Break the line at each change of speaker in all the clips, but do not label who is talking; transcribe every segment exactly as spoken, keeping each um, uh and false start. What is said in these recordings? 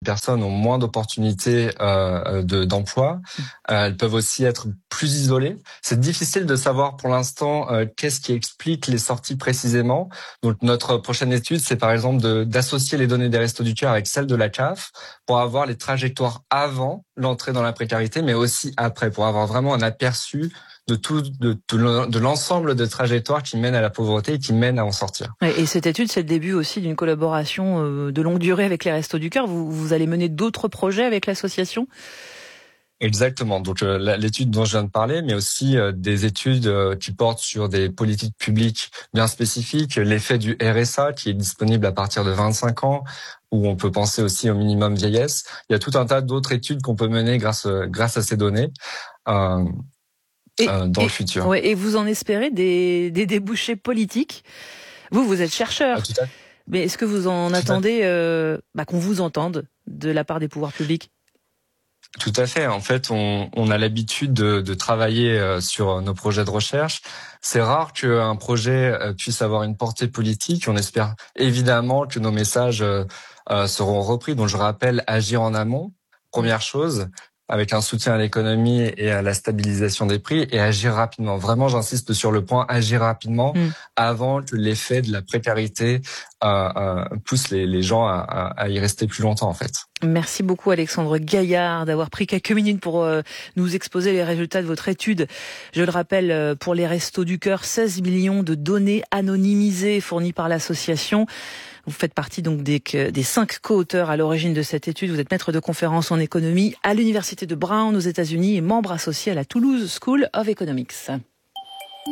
personnes ont moins d'opportunités euh, de, d'emploi. Euh, elles peuvent aussi être plus isolées. C'est difficile de savoir pour l'instant euh, qu'est-ce qui explique les sorties précisément. Donc notre prochaine étude, c'est par exemple de, d'associer les données des Restos du Cœur avec celles de la C A F pour avoir les trajectoires avant l'entrée dans la précarité, mais aussi après, pour avoir vraiment un aperçu de tout, de, de, de l'ensemble de trajectoires qui mènent à la pauvreté et qui mènent à en sortir.
Et cette étude, c'est le début aussi d'une collaboration de longue durée avec les Restos du Cœur. Vous, vous allez mener d'autres projets avec l'association ?
Exactement. Donc euh, l'étude dont je viens de parler, mais aussi euh, des études euh, qui portent sur des politiques publiques bien spécifiques, l'effet du R S A qui est disponible à partir de vingt-cinq ans, où on peut penser aussi au minimum vieillesse. Il y a tout un tas d'autres études qu'on peut mener grâce grâce à ces données euh,
et,
euh, dans
et,
le futur.
Ouais, et vous en espérez des, des débouchés politiques ? Vous, vous êtes chercheur,
ah,
mais est-ce que vous en attendez euh, bah, qu'on vous entende de la part des pouvoirs publics ?
Tout à fait. En fait, on, on a l'habitude de, de travailler sur nos projets de recherche. C'est rare qu'un projet puisse avoir une portée politique. On espère évidemment que nos messages euh, seront repris. Donc, je rappelle, agir en amont, première chose, avec un soutien à l'économie et à la stabilisation des prix, et agir rapidement. Vraiment, j'insiste sur le point, agir rapidement mmh. avant que l'effet de la précarité euh, euh, pousse les, les gens à, à, à y rester plus longtemps, en fait.
Merci beaucoup Alexandre Gaillard d'avoir pris quelques minutes pour euh, nous exposer les résultats de votre étude. Je le rappelle, euh, pour les Restos du Cœur, seize millions de données anonymisées fournies par l'association. Vous faites partie donc des, des cinq co-auteurs à l'origine de cette étude. Vous êtes maître de conférences en économie à l'université de Brown aux États-Unis et membre associé à la Toulouse School of Economics.
B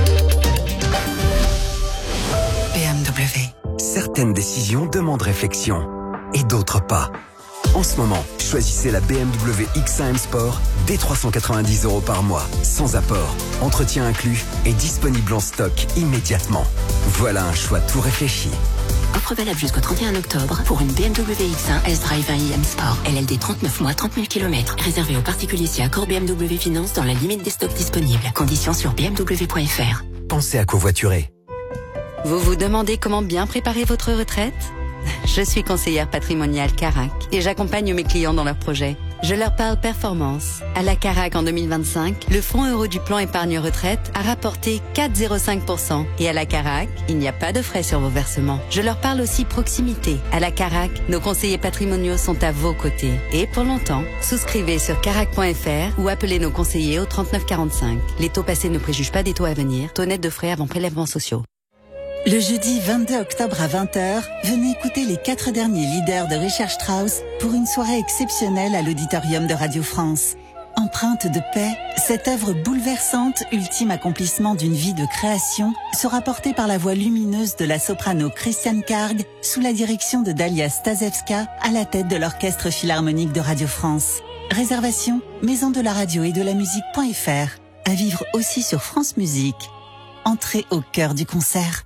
M W. Certaines décisions demandent réflexion et d'autres pas. En ce moment, choisissez la B M W X un M Sport dès trois cent quatre-vingt-dix euros par mois, sans apport, entretien inclus et disponible en stock immédiatement. Voilà un choix tout réfléchi.
Offre valable jusqu'au trente et un octobre pour une B M W X un S-Drive un i M Sport. L L D trente-neuf mois, trente mille kilomètres. Réservé aux particuliers si accord B M W Finance dans la limite des stocks disponibles. Conditions sur b m w point f r.
Pensez à covoiturer.
Vous vous demandez comment bien préparer votre retraite ? Je suis conseillère patrimoniale Carac et j'accompagne mes clients dans leurs projets. Je leur parle performance. À la Carac en deux mille vingt-cinq, le fonds euro du plan épargne retraite a rapporté quatre virgule zéro cinq pour cent. Et à la Carac, il n'y a pas de frais sur vos versements. Je leur parle aussi proximité. À la Carac, nos conseillers patrimoniaux sont à vos côtés. Et pour longtemps, souscrivez sur carac point f r ou appelez nos conseillers au trente-neuf quarante-cinq. Les taux passés ne préjugent pas des taux à venir. Taux net de frais avant prélèvements sociaux.
Le jeudi vingt-deux octobre à vingt heures, venez écouter les quatre derniers leaders de Richard Strauss pour une soirée exceptionnelle à l'auditorium de Radio France. Empreinte de paix, cette œuvre bouleversante, ultime accomplissement d'une vie de création, sera portée par la voix lumineuse de la soprano Christiane Karg sous la direction de Dalia Stasevska à la tête de l'Orchestre Philharmonique de Radio France. Réservation, maison de la radio et de la musique.fr. À vivre aussi sur France Musique. Entrez au cœur du concert.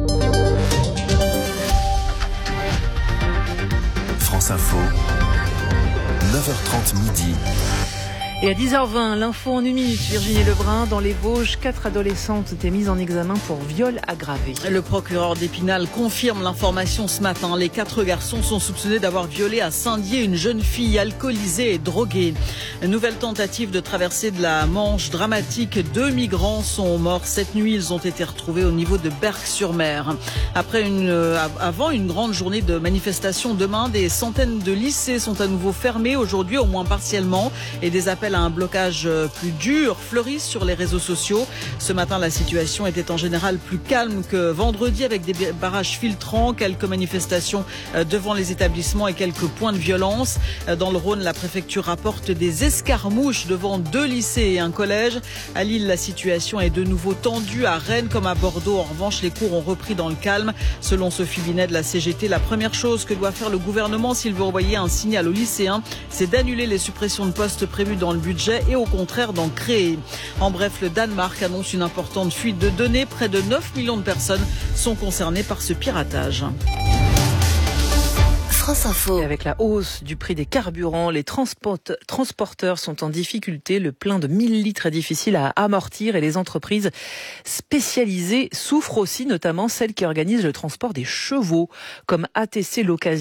France Info, neuf heures trente midi.
Et à dix heures vingt, l'info en une minute. Virginie Lebrun, dans les Vosges, quatre adolescentes étaient mises en examen pour viol aggravé.
Le procureur d'Épinal confirme l'information ce matin. Les quatre garçons sont soupçonnés d'avoir violé à Saint-Dié une jeune fille alcoolisée et droguée. Une nouvelle tentative de traversée de la Manche dramatique. Deux migrants sont morts cette nuit. Ils ont été retrouvés au niveau de Berck-sur-Mer. Après une, euh, avant une grande journée de manifestation demain, des centaines de lycées sont à nouveau fermés aujourd'hui, au moins partiellement, et des appels à un blocage plus dur fleurissent sur les réseaux sociaux. Ce matin, la situation était en général plus calme que vendredi, avec des barrages filtrants, quelques manifestations devant les établissements et quelques points de violence. Dans le Rhône, la préfecture rapporte des escarmouches devant deux lycées et un collège. À Lille, la situation est de nouveau tendue. À Rennes comme à Bordeaux, en revanche, les cours ont repris dans le calme. Selon Sophie Binet de la C G T, la première chose que doit faire le gouvernement s'il veut envoyer un signal aux lycéens, c'est d'annuler les suppressions de postes prévues dans le budget et au contraire d'en créer. En bref, le Danemark annonce une importante fuite de données. Près de neuf millions de personnes sont concernées par ce piratage.
France Info.
Et avec la hausse du prix des carburants, les transport- transporteurs sont en difficulté. Le plein de mille litres est difficile à amortir et les entreprises spécialisées souffrent aussi, notamment celles qui organisent le transport des chevaux, comme A T C L'Occasion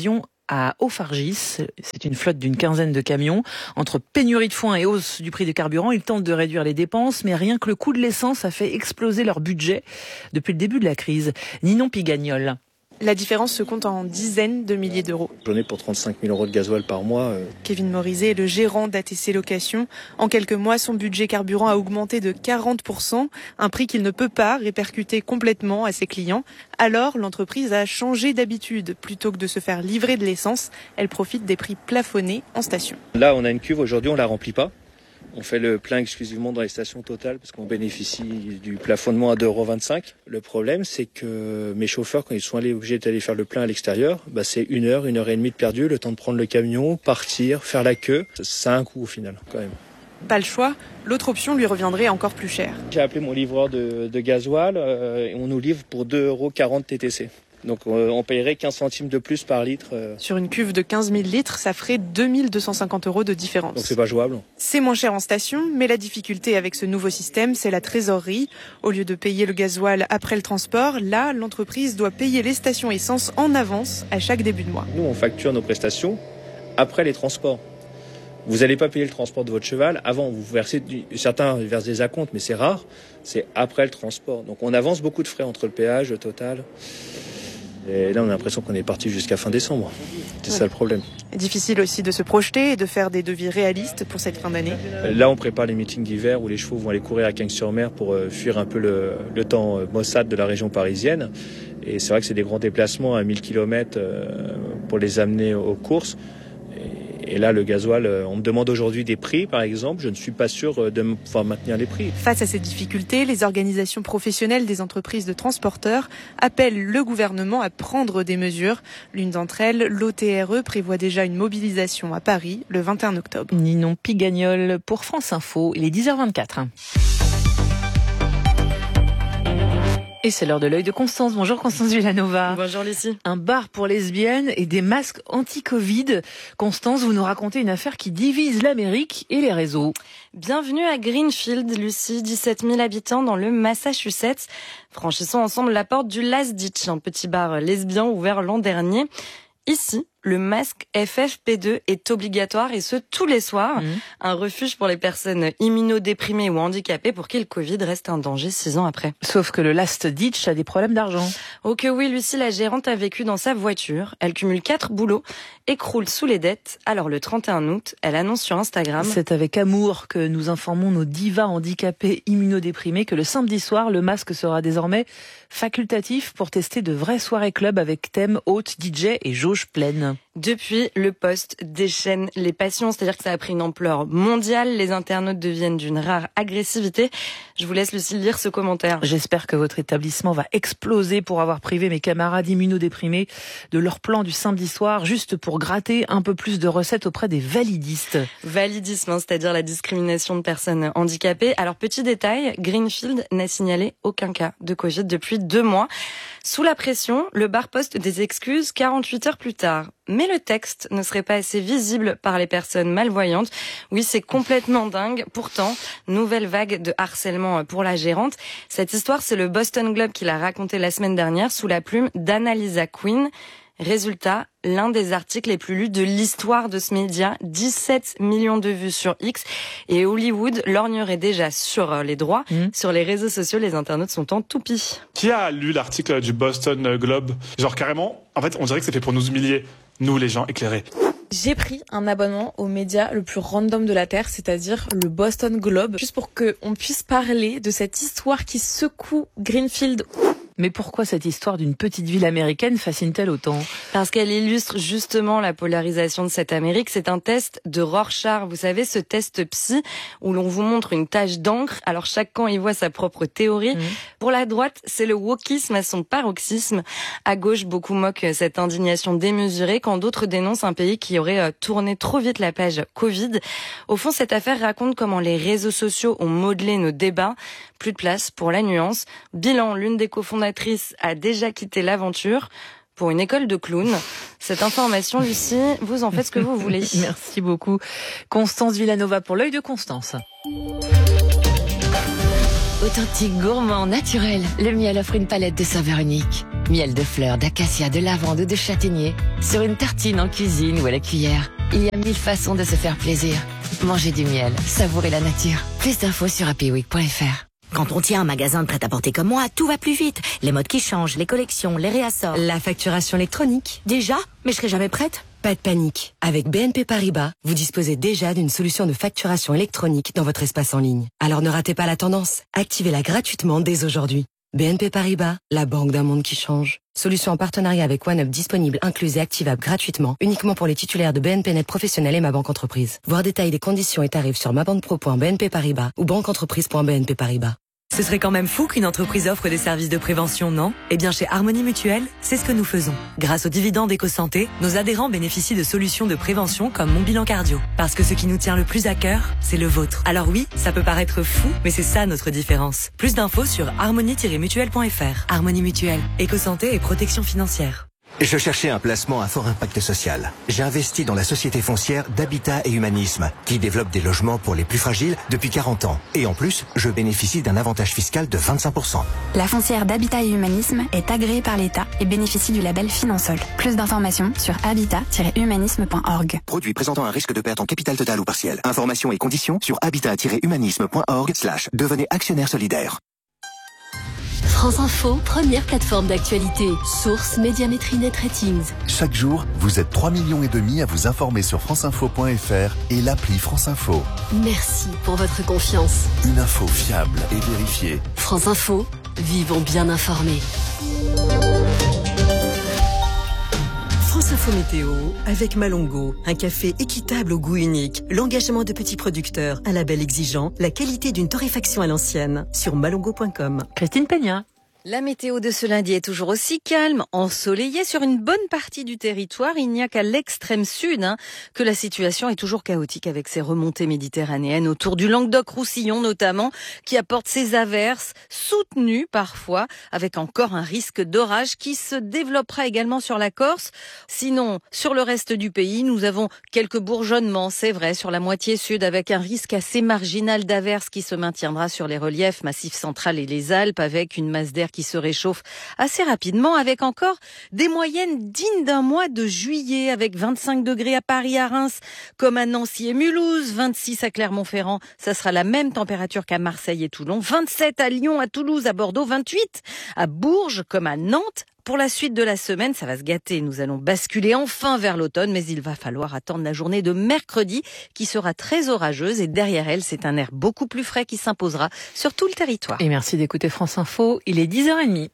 à Aufargis. C'est une flotte d'une quinzaine de camions. Entre pénurie de foin et hausse du prix du carburant, ils tentent de réduire les dépenses, mais rien que le coût de l'essence a fait exploser leur budget depuis le début de la crise. Ninon Pigagnol.
La différence se compte en dizaines de milliers d'euros.
J'en ai pour trente-cinq mille euros de gasoil par mois. Euh...
Kevin Morizet est le gérant d'A T C Location. En quelques mois, son budget carburant a augmenté de quarante pour cent, un prix qu'il ne peut pas répercuter complètement à ses clients. Alors, l'entreprise a changé d'habitude. Plutôt que de se faire livrer de l'essence, elle profite des prix plafonnés en station.
Là, on a une cuve, aujourd'hui on la remplit pas. On fait le plein exclusivement dans les stations Total parce qu'on bénéficie du plafonnement à deux euros vingt-cinq. Le problème, c'est que mes chauffeurs, quand ils sont allés, obligés d'aller faire le plein à l'extérieur, bah c'est une heure, une heure et demie de perdu, le temps de prendre le camion, partir, faire la queue. Ça a un coût au final, quand même.
Pas le choix, l'autre option lui reviendrait encore plus cher.
J'ai appelé mon livreur de, de gasoil euh, et on nous livre pour deux euros quarante T T C. Donc euh, on payerait quinze centimes de plus par litre. Euh.
Sur une cuve de quinze mille litres, ça ferait deux mille deux cent cinquante euros de différence.
Donc c'est pas jouable.
C'est moins cher en station, mais la difficulté avec ce nouveau système, c'est la trésorerie. Au lieu de payer le gasoil après le transport, là, l'entreprise doit payer les stations essence en avance à chaque début de mois.
Nous, on facture nos prestations après les transports. Vous n'allez pas payer le transport de votre cheval avant. Vous versez du... Certains versent des acomptes, mais c'est rare. C'est après le transport. Donc on avance beaucoup de frais entre le péage, le total. Et là, on a l'impression qu'on est parti jusqu'à fin décembre. C'est ouais. ça le problème.
Difficile aussi de se projeter et de faire des devis réalistes pour cette fin d'année.
Là, on prépare les meetings d'hiver où les chevaux vont aller courir à Cagnes-sur-Mer pour euh, fuir un peu le, le temps euh, maussade de la région parisienne. Et c'est vrai que c'est des grands déplacements à mille kilomètres euh, pour les amener aux courses. Et là, le gasoil, on me demande aujourd'hui des prix, par exemple. Je ne suis pas sûr de pouvoir maintenir les prix.
Face à ces difficultés, les organisations professionnelles des entreprises de transporteurs appellent le gouvernement à prendre des mesures. L'une d'entre elles, l'O T R E, prévoit déjà une mobilisation à Paris le vingt et un octobre.
Ninon Pigagnol pour France Info. Il est dix heures vingt-quatre. Et c'est l'heure de l'œil de Constance. Bonjour Constance Villanova.
Bonjour Lucie.
Un bar pour lesbiennes et des masques anti-Covid. Constance, vous nous racontez une affaire qui divise l'Amérique et les réseaux.
Bienvenue à Greenfield, Lucie, dix-sept mille habitants dans le Massachusetts. Franchissons ensemble la porte du Last Ditch, un petit bar lesbien ouvert l'an dernier. Ici, le masque F F P deux est obligatoire et ce tous les soirs. Mmh. Un refuge pour les personnes immunodéprimées ou handicapées pour qui le Covid reste un danger six ans après.
Sauf que le Last Ditch a des problèmes d'argent.
Oh que oui, Lucie, la gérante a vécu dans sa voiture. Elle cumule quatre boulots et croule sous les dettes. Alors le trente et un août, elle annonce sur Instagram.
C'est avec amour que nous informons nos divas handicapées immunodéprimées que le samedi soir, le masque sera désormais facultatif pour tester de vraies soirées club avec thème hôte, D J et jauge pleine.
Depuis, le post déchaîne les passions, c'est-à-dire que ça a pris une ampleur mondiale. Les internautes deviennent d'une rare agressivité. Je vous laisse, Lucie, lire ce commentaire.
J'espère que votre établissement va exploser pour avoir privé mes camarades immunodéprimés de leur plan du samedi soir, juste pour gratter un peu plus de recettes auprès des validistes.
Validisme, hein, c'est-à-dire la discrimination de personnes handicapées. Alors, petit détail, Greenfield n'a signalé aucun cas de Covid depuis deux mois. Sous la pression, le bar poste des excuses quarante-huit heures plus tard. Mais le texte ne serait pas assez visible par les personnes malvoyantes. Oui, c'est complètement dingue. Pourtant, nouvelle vague de harcèlement pour la gérante. Cette histoire, c'est le Boston Globe qui l'a raconté la semaine dernière sous la plume d'Annalisa Quinn. Résultat, l'un des articles les plus lus de l'histoire de ce média, dix-sept millions de vues sur X, et Hollywood lorgnerait déjà sur les droits. Mmh. Sur les réseaux sociaux, les internautes sont en toupie.
Qui a lu l'article du Boston Globe? Genre carrément, en fait, on dirait que c'est fait pour nous humilier, nous les gens éclairés.
J'ai pris un abonnement au média le plus random de la Terre, c'est-à-dire le Boston Globe, juste pour qu'on puisse parler de cette histoire qui secoue Greenfield.
Mais pourquoi cette histoire d'une petite ville américaine fascine-t-elle autant?
Parce qu'elle illustre justement la polarisation de cette Amérique. C'est un test de Rorschach. Vous savez, ce test psy où l'on vous montre une tache d'encre. Alors chaque camp y voit sa propre théorie. Mmh. Pour la droite, c'est le wokisme à son paroxysme. À gauche, beaucoup moquent cette indignation démesurée quand d'autres dénoncent un pays qui aurait tourné trop vite la page Covid. Au fond, cette affaire raconte comment les réseaux sociaux ont modelé nos débats. Plus de place pour la nuance. Bilan, l'une des cofondatrices a déjà quitté l'aventure pour une école de clowns. Cette information, Lucie, vous en faites ce que vous voulez.
Merci beaucoup. Constance Villanova pour l'œil de Constance.
Authentique, gourmand, naturel, le miel offre une palette de saveurs uniques. Miel de fleurs, d'acacia, de lavande ou de châtaignier. Sur une tartine en cuisine ou à la cuillère. Il y a mille façons de se faire plaisir. Manger du miel, savourer la nature. Plus d'infos sur happy week point f r.
Quand on tient un magasin de prêt-à-porter comme moi, tout va plus vite. Les modes qui changent, les collections, les réassorts.
La facturation électronique.
Déjà? Mais je serai jamais prête.
Pas de panique. Avec B N P Paribas, vous disposez déjà d'une solution de facturation électronique dans votre espace en ligne. Alors ne ratez pas la tendance. Activez-la gratuitement dès aujourd'hui. B N P Paribas, la banque d'un monde qui change. Solution en partenariat avec OneUp disponible, incluse et activable gratuitement, uniquement pour les titulaires de B N P Net Professionnel et Ma Banque Entreprise. Voir détails des conditions et tarifs sur mabanquepro point b n p paribas ou banqueentreprise point b n p paribas.
Ce serait quand même fou qu'une entreprise offre des services de prévention, non? Eh bien, chez Harmonie Mutuelle, c'est ce que nous faisons. Grâce aux dividendes EcoSanté, nos adhérents bénéficient de solutions de prévention comme Mon Bilan Cardio. Parce que ce qui nous tient le plus à cœur, c'est le vôtre. Alors oui, ça peut paraître fou, mais c'est ça notre différence. Plus d'infos sur harmonie tiret mutuelle point f r. Harmonie Mutuelle, EcoSanté et protection financière.
Je cherchais un placement à fort impact social. J'ai investi dans la société foncière d'Habitat et Humanisme, qui développe des logements pour les plus fragiles depuis quarante ans. Et en plus, je bénéficie d'un avantage fiscal de vingt-cinq pour cent.
La foncière d'Habitat et Humanisme est agréée par l'État et bénéficie du label Finansol. Plus d'informations sur habitat tiret humanisme point org.
Produit présentant un risque de perte en capital total ou partiel. Informations et conditions sur habitat tiret humanisme point org slash devenez actionnaire solidaire.
France Info, première plateforme d'actualité. Source Médiamétrie Net Ratings.
Chaque jour, vous êtes trois millions et demi à vous informer sur franceinfo point f r et l'appli France Info.
Merci pour votre confiance.
Une info fiable et vérifiée.
France Info, vivons bien informés.
France Info Météo avec Malongo, un café équitable au goût unique, l'engagement de petits producteurs, un label exigeant, la qualité d'une torréfaction à l'ancienne, sur malongo point com.
Christine Peña.
La météo de ce lundi est toujours aussi calme, ensoleillée sur une bonne partie du territoire. Il n'y a qu'à l'extrême sud hein, que la situation est toujours chaotique avec ces remontées méditerranéennes autour du Languedoc-Roussillon notamment, qui apportent ces averses soutenues parfois, avec encore un risque d'orage qui se développera également sur la Corse. Sinon, sur le reste du pays, nous avons quelques bourgeonnements, c'est vrai, sur la moitié sud, avec un risque assez marginal d'averses qui se maintiendra sur les reliefs Massif central et les Alpes, avec une masse d'air qui se réchauffe assez rapidement, avec encore des moyennes dignes d'un mois de juillet, avec vingt-cinq degrés à Paris, à Reims, comme à Nancy et Mulhouse, vingt-six à Clermont-Ferrand, ça sera la même température qu'à Marseille et Toulon, vingt-sept à Lyon, à Toulouse, à Bordeaux, vingt-huit à Bourges, comme à Nantes. Pour la suite de la semaine, ça va se gâter. Nous allons basculer enfin vers l'automne, mais il va falloir attendre la journée de mercredi qui sera très orageuse et derrière elle, c'est un air beaucoup plus frais qui s'imposera sur tout le territoire.
Et merci d'écouter France Info. Il est dix heures trente.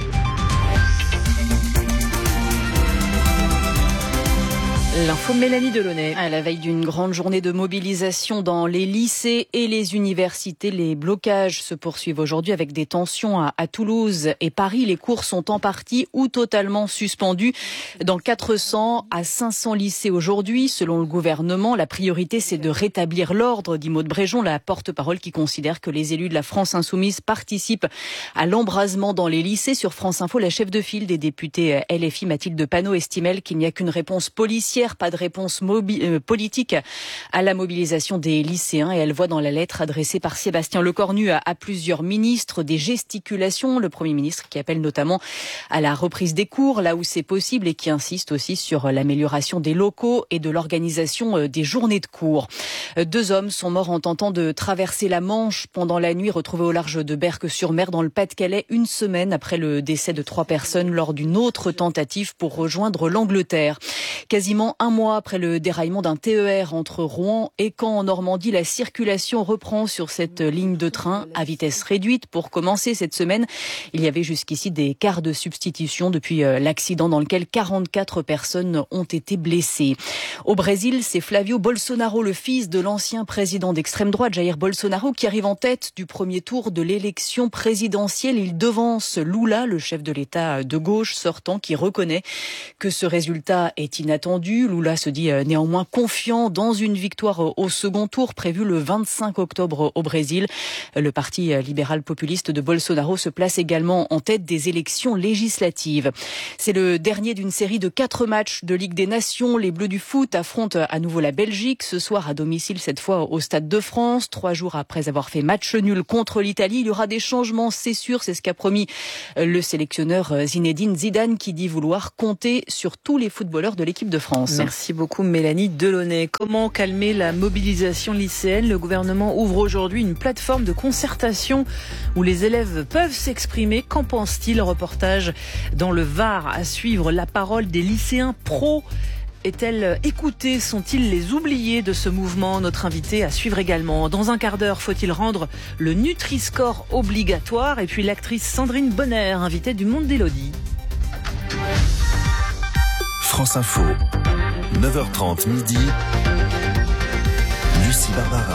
L'info Mélanie Delaunay.
À la veille d'une grande journée de mobilisation dans les lycées et les universités, les blocages se poursuivent aujourd'hui avec des tensions à, à Toulouse et Paris. Les cours sont en partie ou totalement suspendus dans quatre cents à cinq cents lycées aujourd'hui. Selon le gouvernement, la priorité c'est de rétablir l'ordre, dit Maud Bréjon, la porte-parole qui considère que les élus de la France Insoumise participent à l'embrasement dans les lycées. Sur France Info, la chef de file des députés L F I, Mathilde Panot, estime elle qu'il n'y a qu'une réponse policière, pas de réponse mobi- euh, politique à la mobilisation des lycéens, et elle voit dans la lettre adressée par Sébastien Lecornu à, à plusieurs ministres des gesticulations. Le Premier ministre qui appelle notamment à la reprise des cours là où c'est possible et qui insiste aussi sur l'amélioration des locaux et de l'organisation des journées de cours. Deux hommes sont morts en tentant de traverser la Manche pendant la nuit, retrouvés au large de Berck-sur-Mer dans le Pas-de-Calais, une semaine après le décès de trois personnes lors d'une autre tentative pour rejoindre l'Angleterre. Quasiment un mois après le déraillement d'un T E R entre Rouen et Caen en Normandie, la circulation reprend sur cette ligne de train à vitesse réduite. Pour commencer cette semaine, il y avait jusqu'ici des quarts de substitution depuis l'accident dans lequel quarante-quatre personnes ont été blessées. Au Brésil, c'est Flavio Bolsonaro, le fils de l'ancien président d'extrême droite Jair Bolsonaro, qui arrive en tête du premier tour de l'élection présidentielle. Il devance Lula, le chef de l'État de gauche sortant, qui reconnaît que ce résultat est inattendu. nul. Lula se dit néanmoins confiant dans une victoire au second tour prévu le vingt-cinq octobre au Brésil. Le parti libéral populiste de Bolsonaro se place également en tête des élections législatives. C'est le dernier d'une série de quatre matchs de Ligue des Nations. Les Bleus du foot affrontent à nouveau la Belgique ce soir à domicile, cette fois au Stade de France. Trois jours après avoir fait match nul contre l'Italie, il y aura des changements, c'est sûr. C'est ce qu'a promis le sélectionneur Zinedine Zidane qui dit vouloir compter sur tous les footballeurs de l'équipe de France.
Merci beaucoup Mélanie Delaunay. Comment calmer la mobilisation lycéenne ? Le gouvernement ouvre aujourd'hui une plateforme de concertation où les élèves peuvent s'exprimer. Qu'en pense-t-il ? Reportage dans le Var à suivre. La parole des lycéens pros est-elle écoutée ? Sont-ils les oubliés de ce mouvement ? Notre invité à suivre également. Dans un quart d'heure, faut-il rendre le Nutri-Score obligatoire ? Et puis l'actrice Sandrine Bonner, invitée du Monde d'Élodie.
France Info, neuf heures trente midi, Lucie Barbara.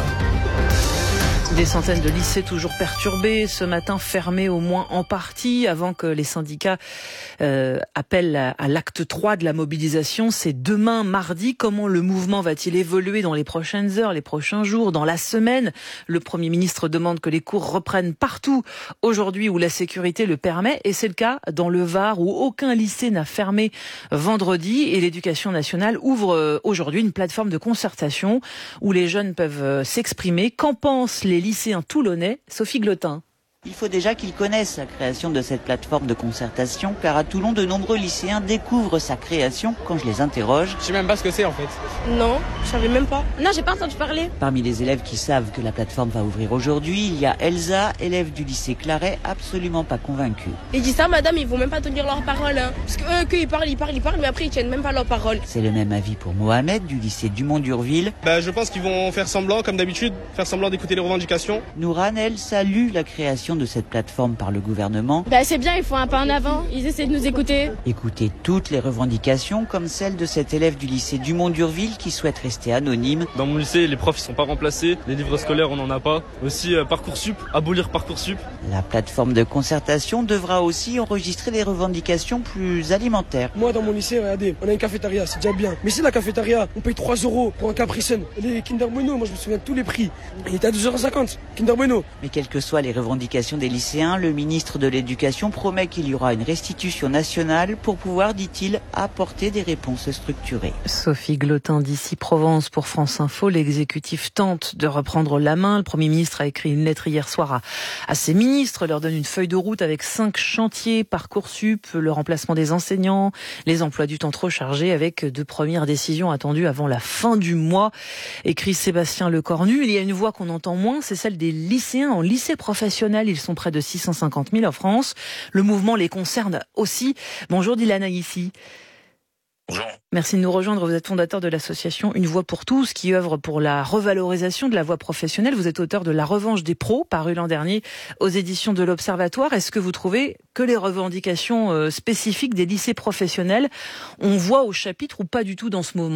Des centaines de lycées toujours perturbés, ce matin fermés au moins en partie, avant que les syndicats euh, appellent à, à l'acte trois de la mobilisation. C'est demain, mardi. Comment le mouvement va-t-il évoluer dans les prochaines heures, les prochains jours, dans la semaine ? Le Premier ministre demande que les cours reprennent partout aujourd'hui où la sécurité le permet. Et c'est le cas dans le Var, où aucun lycée n'a fermé vendredi. Et l'Éducation nationale ouvre aujourd'hui une plateforme de concertation où les jeunes peuvent s'exprimer. Qu'en pensent les lycéens toulonnais? Sophie Glotin.
Il faut déjà qu'ils connaissent la création de cette plateforme de concertation, car à Toulon, de nombreux lycéens découvrent sa création quand je les interroge.
Je sais même pas ce que c'est en fait.
Non, je savais même pas. Non, j'ai pas entendu parler.
Parmi les élèves qui savent que la plateforme va ouvrir aujourd'hui, il y a Elsa, élève du lycée Claret, absolument pas convaincue.
Ils disent ça, madame, ils vont même pas tenir leur parole. Hein. Parce qu'eux, que ils parlent, ils parlent, ils parlent, mais après ils tiennent même pas leur parole.
C'est le même avis pour Mohamed, du lycée Dumont d'Urville.
Bah, je pense qu'ils vont faire semblant, comme d'habitude, faire semblant d'écouter les revendications.
Nouran, elle, salue la création de cette plateforme par le gouvernement.
Bah c'est bien, ils font un pas en avant, ils essaient de nous écouter.
Écouter toutes les revendications, comme celle de cet élève du lycée Dumont d'Urville qui souhaite rester anonyme.
Dans mon lycée, les profs ils sont pas remplacés, les livres scolaires on en a pas. Aussi euh, Parcoursup, abolir Parcoursup.
La plateforme de concertation devra aussi enregistrer des revendications plus alimentaires.
Moi dans mon lycée, regardez, on a une cafétéria, c'est déjà bien. Mais si la cafétéria, on paye trois euros pour un Capri-Sun. Les Kinder Bueno, moi je me souviens de tous les prix. Il était à deux euros cinquante, Kinder Bueno.
Mais quelles que soient les revendications des lycéens, le ministre de l'Éducation promet qu'il y aura une restitution nationale pour pouvoir, dit-il, apporter des réponses structurées.
Sophie Glotin d'ici Provence pour France Info. L'exécutif tente de reprendre la main. Le Premier ministre a écrit une lettre hier soir à, à ses ministres, leur donne une feuille de route avec cinq chantiers, Parcoursup, le remplacement des enseignants, les emplois du temps trop chargés, avec deux premières décisions attendues avant la fin du mois. Écrit Sébastien Lecornu. Il y a une voix qu'on entend moins, c'est celle des lycéens en lycée professionnel. Ils sont près de six cent cinquante mille en France. Le mouvement les concerne aussi. Bonjour Dylan Aïssi.
Bonjour.
Merci de nous rejoindre. Vous êtes fondateur de l'association Une Voix pour tous qui œuvre pour la revalorisation de la voix professionnelle. Vous êtes auteur de La Revanche des pros, paru l'an dernier aux éditions de l'Observatoire. Est-ce que vous trouvez que les revendications spécifiques des lycées professionnels, on voit au chapitre ou pas du tout dans ce mouvement ?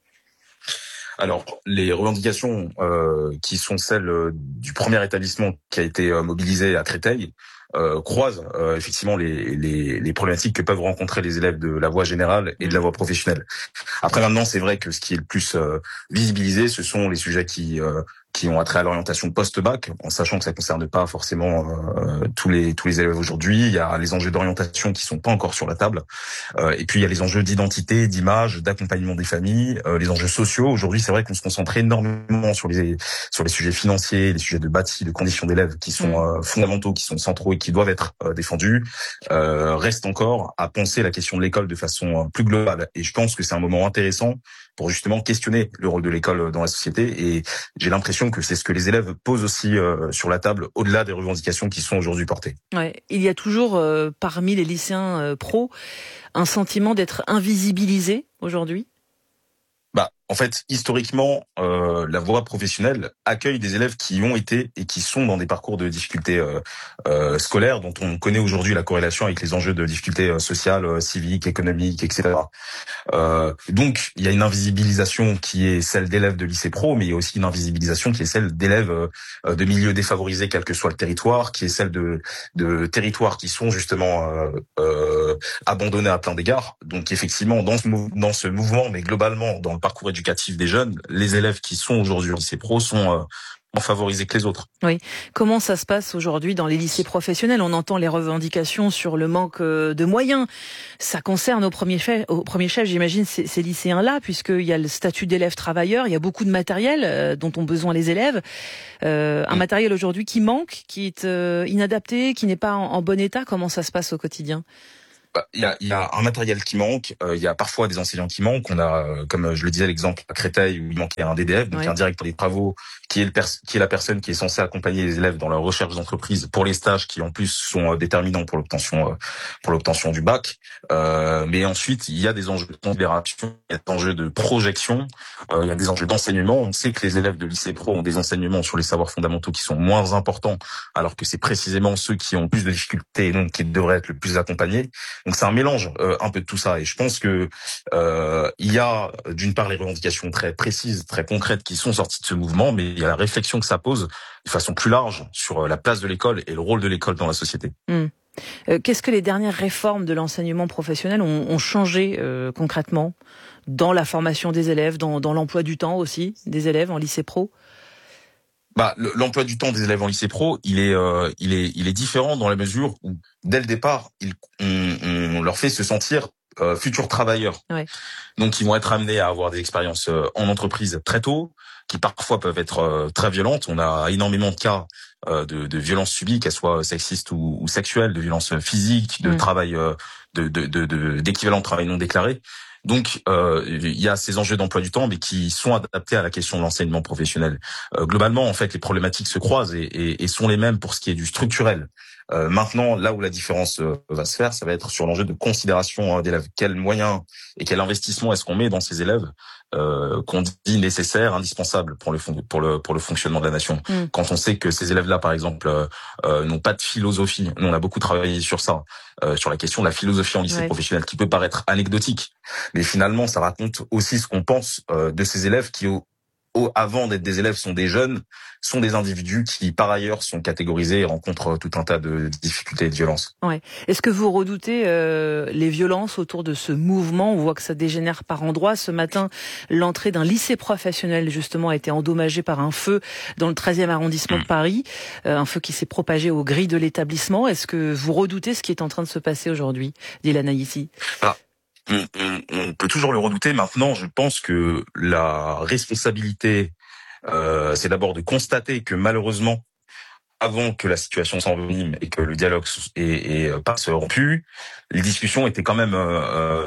Alors, les revendications euh, qui sont celles euh, du premier établissement qui a été euh, mobilisé à Créteil euh, croisent euh, effectivement les, les, les problématiques que peuvent rencontrer les élèves de la voie générale et de la voie professionnelle. Après, maintenant, c'est vrai que ce qui est le plus euh, visibilisé, ce sont les sujets qui euh, qui ont attrait à l'orientation post-bac, en sachant que ça ne concerne pas forcément euh, tous les tous les élèves aujourd'hui. Il y a les enjeux d'orientation qui sont pas encore sur la table, euh, et puis il y a les enjeux d'identité, d'image, d'accompagnement des familles, euh, les enjeux sociaux. Aujourd'hui, c'est vrai qu'on se concentre énormément sur les sur les sujets financiers, les sujets de bâti, de conditions d'élèves qui sont euh, fondamentaux, qui sont centraux et qui doivent être euh, défendus. Euh, reste encore à penser la question de l'école de façon euh, plus globale. Et je pense que c'est un moment intéressant pour justement questionner le rôle de l'école dans la société. Et j'ai l'impression que c'est ce que les élèves posent aussi euh, sur la table, au-delà des revendications qui sont aujourd'hui portées.
Ouais, il y a toujours euh, parmi les lycéens euh, pros un sentiment d'être invisibilisés aujourd'hui.
Bah, en fait, historiquement, euh, la voie professionnelle accueille des élèves qui ont été et qui sont dans des parcours de difficultés euh, euh, scolaires, dont on connaît aujourd'hui la corrélation avec les enjeux de difficultés euh, sociales, euh, civiques, économiques, et cetera. Euh, donc, il y a une invisibilisation qui est celle d'élèves de lycée pro, mais il y a aussi une invisibilisation qui est celle d'élèves euh, de milieux défavorisés, quel que soit le territoire, qui est celle de, de territoires qui sont justement euh, euh, abandonnés à plein d'égards. Donc, effectivement, dans ce, mou- dans ce mouvement, mais globalement, dans le parcours éducatif des jeunes, les élèves qui sont aujourd'hui au lycée pro sont euh, moins favorisés que les autres.
Oui. Comment ça se passe aujourd'hui dans les lycées professionnels? On entend les revendications sur le manque de moyens. Ça concerne au premier chef, au premier chef, j'imagine, ces, ces lycéens-là, puisqu'il y a le statut d'élève travailleur, il y a beaucoup de matériel euh, dont ont besoin les élèves. Euh, un matériel aujourd'hui qui manque, qui est euh, inadapté, qui n'est pas en, en bon état. Comment ça se passe au quotidien?
Il y a, il y a un matériel qui manque, euh, il y a parfois des enseignants qui manquent. On a, euh, comme je le disais, l'exemple à Créteil où il manquait un D D F, donc
Ouais.
un directeur des travaux, qui est, le pers- qui est la personne qui est censée accompagner les élèves dans leur recherche d'entreprise pour les stages qui en plus sont euh, déterminants pour l'obtention euh, pour l'obtention du bac. Euh, mais ensuite, il y a des enjeux de considération, il y a des enjeux de projection, euh, il y a des enjeux d'enseignement. On sait que les élèves de lycée pro ont des enseignements sur les savoirs fondamentaux qui sont moins importants, alors que c'est précisément ceux qui ont plus de difficultés et donc qui devraient être le plus accompagnés. Donc c'est un mélange euh, un peu de tout ça, et je pense que euh, il y a d'une part les revendications très précises, très concrètes qui sont sorties de ce mouvement, mais il y a la réflexion que ça pose de façon plus large sur la place de l'école et le rôle de l'école dans la société.
Mmh. Euh, qu'est-ce que les dernières réformes de l'enseignement professionnel ont, ont changé euh, concrètement dans la formation des élèves, dans, dans l'emploi du temps aussi des élèves en lycée pro?
Bah, le- l'emploi du temps des élèves en lycée pro, il est, euh, il est, il est différent dans la mesure où, dès le départ, il, on, on leur fait se sentir euh, futurs travailleurs.
Ouais.
Donc, ils vont être amenés à avoir des expériences euh, en entreprise très tôt, qui parfois peuvent être euh, très violentes. On a énormément de cas euh, de, de violences subies, qu'elles soient sexistes ou, ou sexuelles, de violences physiques, de
Mm.
travail, euh, de, de, de, de- d'équivalent de travail non déclaré. Donc, euh, il y a ces enjeux d'emploi du temps, mais qui sont adaptés à la question de l'enseignement professionnel. Euh, globalement, en fait, les problématiques se croisent et, et, et sont les mêmes pour ce qui est du structurel. Euh, maintenant, là où la différence euh, va se faire, ça va être sur l'enjeu de considération hein, d'élèves. Quels moyens et quel investissement est-ce qu'on met dans ces élèves euh, qu'on dit nécessaires, indispensables pour le fond, pour le pour le fonctionnement de la nation.
Mm.
Quand on sait que ces élèves-là, par exemple, euh, euh, n'ont pas de philosophie, nous on a beaucoup travaillé sur ça, euh, sur la question de la philosophie en lycée
Ouais.
professionnel, qui peut paraître anecdotique, mais finalement ça raconte aussi ce qu'on pense euh, de ces élèves qui au Au, avant d'être des élèves, sont des jeunes, sont des individus qui, par ailleurs, sont catégorisés et rencontrent tout un tas de difficultés et de violences.
Ouais. Est-ce que vous redoutez euh, les violences autour de ce mouvement? On voit que ça dégénère par endroits. Ce matin, l'entrée d'un lycée professionnel, justement, a été endommagée par un feu dans le treizième arrondissement
Mmh.
de Paris. Euh, un feu qui s'est propagé aux grilles de l'établissement. Est-ce que vous redoutez ce qui est en train de se passer aujourd'hui, Dylan Aïssi?
Voilà. On, on, on peut toujours le redouter. Maintenant, je pense que la responsabilité, euh, c'est d'abord de constater que malheureusement, avant que la situation s'envenime et que le dialogue est, est pas se rompu, les discussions étaient quand même, euh,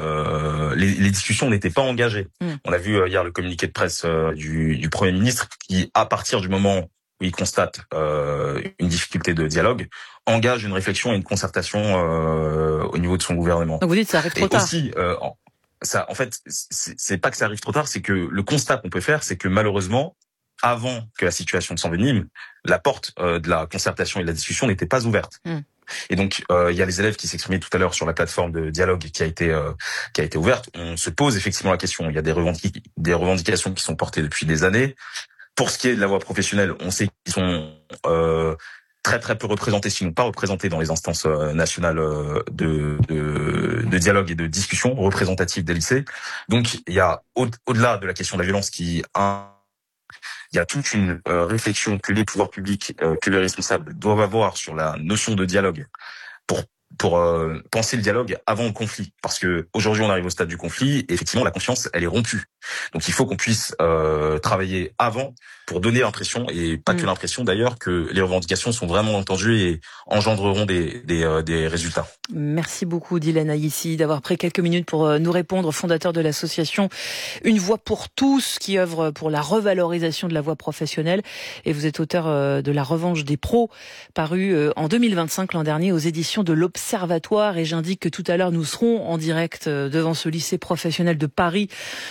euh, les, les discussions n'étaient pas engagées.
Mm.
On a vu euh, hier le communiqué de presse euh, du, du Premier ministre qui, à partir du moment où il constate euh, une difficulté de dialogue, engage une réflexion et une concertation euh, au niveau de son gouvernement.
Donc vous dites que ça arrive trop
et
tard.
aussi, euh, en- ça, en fait, c'est c'est pas que ça arrive trop tard, c'est que le constat qu'on peut faire, c'est que malheureusement, avant que la situation ne s'envenime, la porte euh, de la concertation et de la discussion n'était pas ouverte.
Mm.
Et donc, euh, il y a les élèves qui s'exprimaient tout à l'heure sur la plateforme de dialogue qui a été euh, qui a été ouverte. On se pose effectivement la question. Il y a des, revendic- des revendications qui sont portées depuis des années. Pour ce qui est de la voie professionnelle, on sait qu'ils sont euh, très très peu représentés, sinon pas représentés dans les instances euh, nationales euh, de, de, de dialogue et de discussion représentatives des lycées. Donc, il y a au- au-delà de la question de la violence qui un, il y a toute une euh, réflexion que les pouvoirs publics, euh, que les responsables doivent avoir sur la notion de dialogue pour pour euh, penser le dialogue avant le conflit. Parce que aujourd'hui, on arrive au stade du conflit et effectivement, la confiance, elle est rompue. Donc, il faut qu'on puisse euh, travailler avant pour donner l'impression, et pas
Mm.
que l'impression d'ailleurs, que les revendications sont vraiment entendues et engendreront des, des, euh, des résultats.
Merci beaucoup Dylan Aïssi d'avoir pris quelques minutes pour euh, nous répondre, fondateur de l'association Une Voix pour tous qui œuvre pour la revalorisation de la voie professionnelle, et vous êtes auteur euh, de La Revanche des pros, paru euh, en deux mille vingt-cinq l'an dernier aux éditions de l'Observatoire. Et j'indique que tout à l'heure nous serons en direct euh, devant ce lycée professionnel de Paris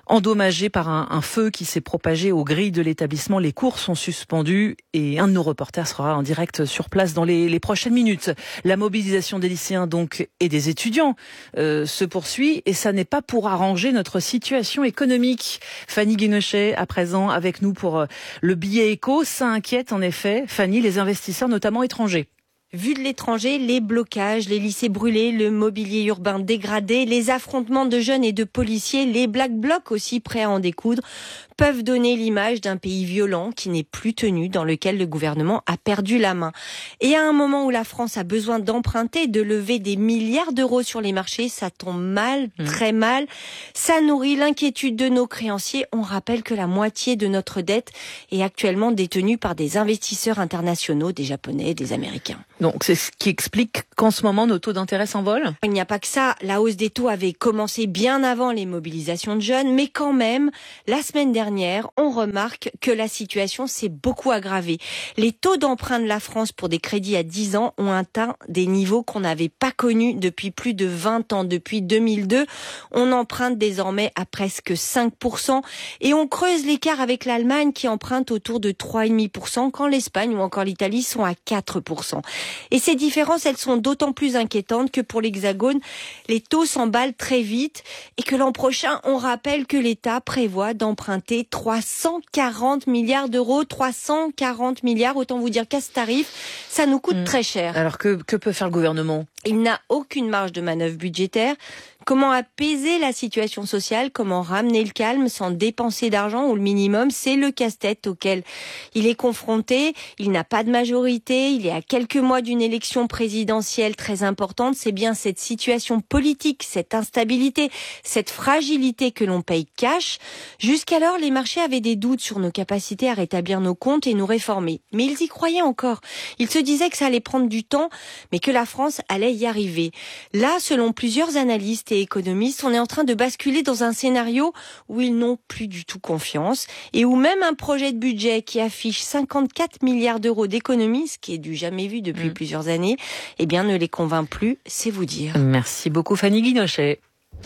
endommagé par un, un feu qui s'est propagé aux grilles de l'établissement. Les cours sont suspendus et un de nos reporters sera en direct sur place dans les, les prochaines minutes. La mobilisation des lycéens donc et des étudiants euh, se poursuit et ça n'est pas pour arranger notre situation économique. Fanny Guinochet à présent avec nous pour euh, le billet éco. Ça inquiète en effet, Fanny, les investisseurs notamment étrangers.
Vu de l'étranger, les blocages, les lycées brûlés, le mobilier urbain dégradé, les affrontements de jeunes et de policiers, les black blocs aussi prêts à en découdre, peuvent donner l'image d'un pays violent qui n'est plus tenu, dans lequel le gouvernement a perdu la main. Et à un moment où la France a besoin d'emprunter, de lever des milliards d'euros sur les marchés, ça tombe mal, mmh. très mal. Ça nourrit l'inquiétude de nos créanciers. On rappelle que la moitié de notre dette est actuellement détenue par des investisseurs internationaux, des Japonais, des Américains.
Donc c'est ce qui explique qu'en ce moment nos taux d'intérêt s'envolent ?
Il n'y a pas que ça. La hausse des taux avait commencé bien avant les mobilisations de jeunes, mais quand même, la semaine dernière, on remarque que la situation s'est beaucoup aggravée. Les taux d'emprunt de la France pour des crédits à dix ans ont atteint des niveaux qu'on n'avait pas connus depuis plus de vingt ans. Depuis deux mille deux, on emprunte désormais à presque cinq pour cent et on creuse l'écart avec l'Allemagne qui emprunte autour de trois virgule cinq pour cent quand l'Espagne ou encore l'Italie sont à quatre pour cent. Et ces différences, elles sont d'autant plus inquiétantes que pour l'Hexagone, les taux s'emballent très vite et que l'an prochain, on rappelle que l'État prévoit d'emprunter trois cent quarante milliards d'euros, trois cent quarante milliards, autant vous dire qu'à ce tarif, ça nous coûte mmh. très cher.
Alors que, que peut faire le gouvernement ?
Il n'a aucune marge de manœuvre budgétaire. Comment apaiser la situation sociale ? Comment ramener le calme sans dépenser d'argent ou le minimum ? C'est le casse-tête auquel il est confronté. Il n'a pas de majorité. Il est à quelques mois d'une élection présidentielle très importante. C'est bien cette situation politique, cette instabilité, cette fragilité que l'on paye cash. Jusqu'alors, les marchés avaient des doutes sur nos capacités à rétablir nos comptes et nous réformer. Mais ils y croyaient encore. Ils se disaient que ça allait prendre du temps, mais que la France allait y arriver. Là, selon plusieurs analystes et économistes, on est en train de basculer dans un scénario où ils n'ont plus du tout confiance et où même un projet de budget qui affiche cinquante-quatre milliards d'euros d'économies, ce qui est du jamais vu depuis mmh. plusieurs années, eh bien ne les convainc plus, c'est vous dire.
Merci beaucoup Fanny Guinochet.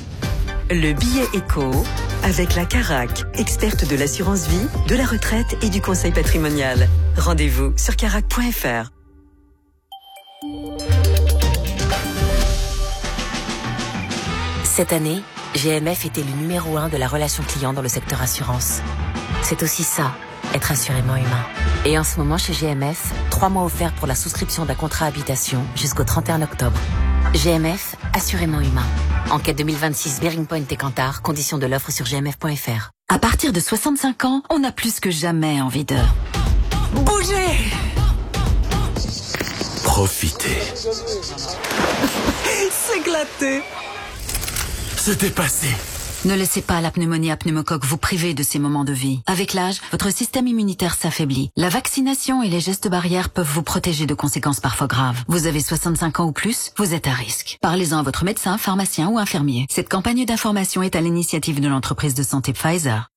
Le billet éco avec la Carac, experte de l'assurance vie, de la retraite et du conseil patrimonial. Rendez-vous sur carac point f r.
Cette année, G M F était le numéro un de la relation client dans le secteur assurance. C'est aussi ça, être assurément humain. Et en ce moment, chez G M F, trois mois offerts pour la souscription d'un contrat habitation jusqu'au trente et un octobre. G M F, assurément humain. Enquête deux mille vingt-six, Bearing Point et Kantar, conditions de l'offre sur g m f point f r.
À partir de soixante-cinq ans, on a plus que jamais envie de bouger.
Profiter.
S'éclater.
Se dépasser.
Ne laissez pas la pneumonie à pneumocoque vous priver de ces moments de vie. Avec l'âge, votre système immunitaire s'affaiblit. La vaccination et les gestes barrières peuvent vous protéger de conséquences parfois graves. Vous avez soixante-cinq ans ou plus, vous êtes à risque. Parlez-en à votre médecin, pharmacien ou infirmier. Cette campagne d'information est à l'initiative de l'entreprise de santé Pfizer.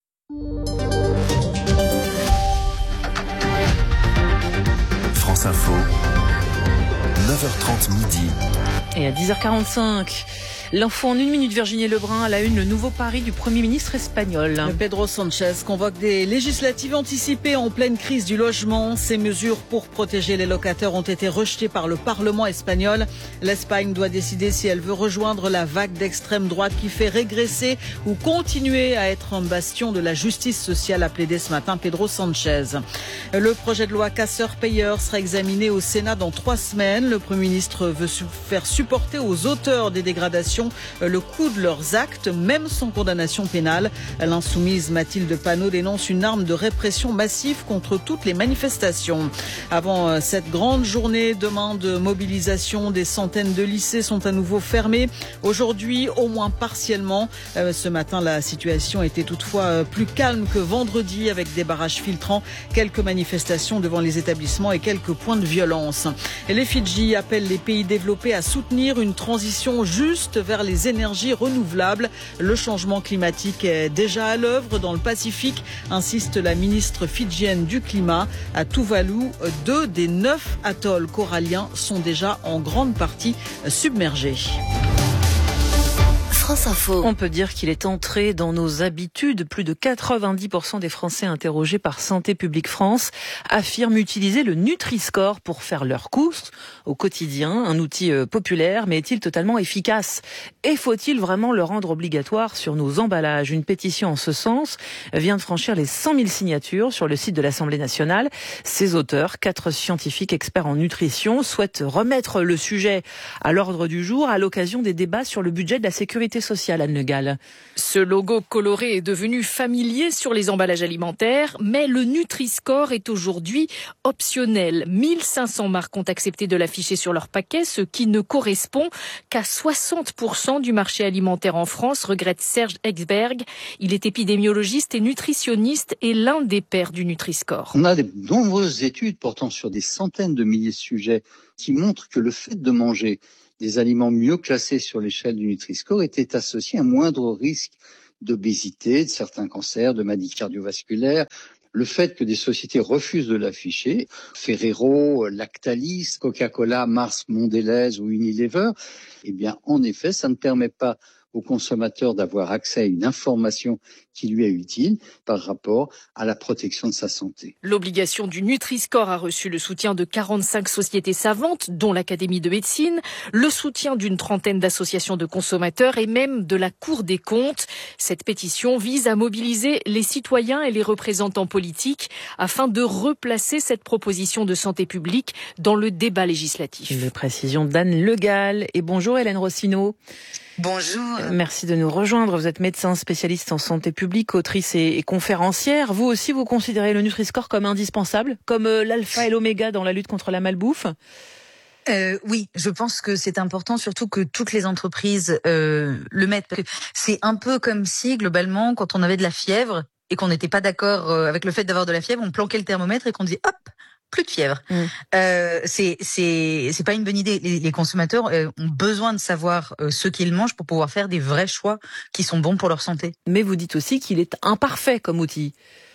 France Info, neuf heures trente midi.
Et à dix heures quarante-cinq, l'info en une minute, Virginie Lebrun, à la une, le nouveau pari du Premier ministre espagnol.
Pedro Sanchez convoque des législatives anticipées en pleine crise du logement. Ces mesures pour protéger les locataires ont été rejetées par le Parlement espagnol. L'Espagne doit décider si elle veut rejoindre la vague d'extrême droite qui fait régresser ou continuer à être un bastion de la justice sociale, a plaidé ce matin Pedro Sanchez. Le projet de loi casseurs-payeurs sera examiné au Sénat dans trois semaines. Le Premier ministre veut faire supporter aux auteurs des dégradations le coût de leurs actes, même sans condamnation pénale. L'insoumise Mathilde Panot dénonce une arme de répression massive contre toutes les manifestations. Avant cette grande journée demain de mobilisation, des centaines de lycées sont à nouveau fermés. Aujourd'hui, au moins partiellement. Ce matin, la situation était toutefois plus calme que vendredi, avec des barrages filtrants, quelques manifestations devant les établissements et quelques points de violence. Et les Fidji appellent les pays développés à soutenir une transition juste vers les énergies renouvelables. Le changement climatique est déjà à l'œuvre dans le Pacifique, insiste la ministre fidjienne du climat. À Tuvalu, deux des neuf atolls coralliens sont déjà en grande partie submergés.
France Info.
On peut dire qu'il est entré dans nos habitudes. Plus de quatre-vingt-dix pour cent des Français interrogés par Santé publique France affirment utiliser le Nutri-Score pour faire leurs courses au quotidien. Un outil populaire, mais est-il totalement efficace ? Et faut-il vraiment le rendre obligatoire sur nos emballages ? Une pétition en ce sens vient de franchir les cent mille signatures sur le site de l'Assemblée nationale. Ses auteurs, quatre scientifiques experts en nutrition, souhaitent remettre le sujet à l'ordre du jour à l'occasion des débats sur le budget de la sécurité sociale. Anne Le Gall.
Ce logo coloré est devenu familier sur les emballages alimentaires, mais le Nutri-Score est aujourd'hui optionnel. mille cinq cents marques ont accepté de l'afficher sur leur paquet, ce qui ne correspond qu'à soixante pour cent du marché alimentaire en France, regrette Serge Exberg. Il est épidémiologiste et nutritionniste et l'un des pairs du Nutri-Score.
On a de nombreuses études portant sur des centaines de milliers de sujets qui montrent que le fait de manger des aliments mieux classés sur l'échelle du Nutri-Score était associé à un moindre risque d'obésité, de certains cancers, de maladies cardiovasculaires. Le fait que des sociétés refusent de l'afficher, Ferrero, Lactalis, Coca-Cola, Mars, Mondelez ou Unilever, eh bien, en effet, ça ne permet pas au consommateur d'avoir accès à une information qui lui est utile par rapport à la protection de sa santé.
L'obligation du Nutri-Score a reçu le soutien de quarante-cinq sociétés savantes, dont l'Académie de médecine, le soutien d'une trentaine d'associations de consommateurs et même de la Cour des comptes. Cette pétition vise à mobiliser les citoyens et les représentants politiques afin de replacer cette proposition de santé publique dans le débat législatif.
Les précisions d'Anne Le Gall. Et bonjour Hélène Rossineau.
Bonjour.
Merci de nous rejoindre. Vous êtes médecin spécialiste en santé publique, autrice et, et conférencière. Vous aussi, vous considérez le Nutri-Score comme indispensable, comme euh, l'alpha et l'oméga dans la lutte contre la malbouffe ?
Euh, oui, je pense que c'est important, surtout que toutes les entreprises euh, le mettent. Parce que c'est un peu comme si, globalement, quand on avait de la fièvre et qu'on n'était pas d'accord avec le fait d'avoir de la fièvre, on planquait le thermomètre et qu'on disait hop, plus de fièvre. Mmh. Euh, c'est c'est c'est pas une bonne idée. Les, les consommateurs euh, ont besoin de savoir euh, ce qu'ils mangent pour pouvoir faire des vrais choix qui sont bons pour leur santé.
Mais vous dites aussi qu'il est imparfait comme outil.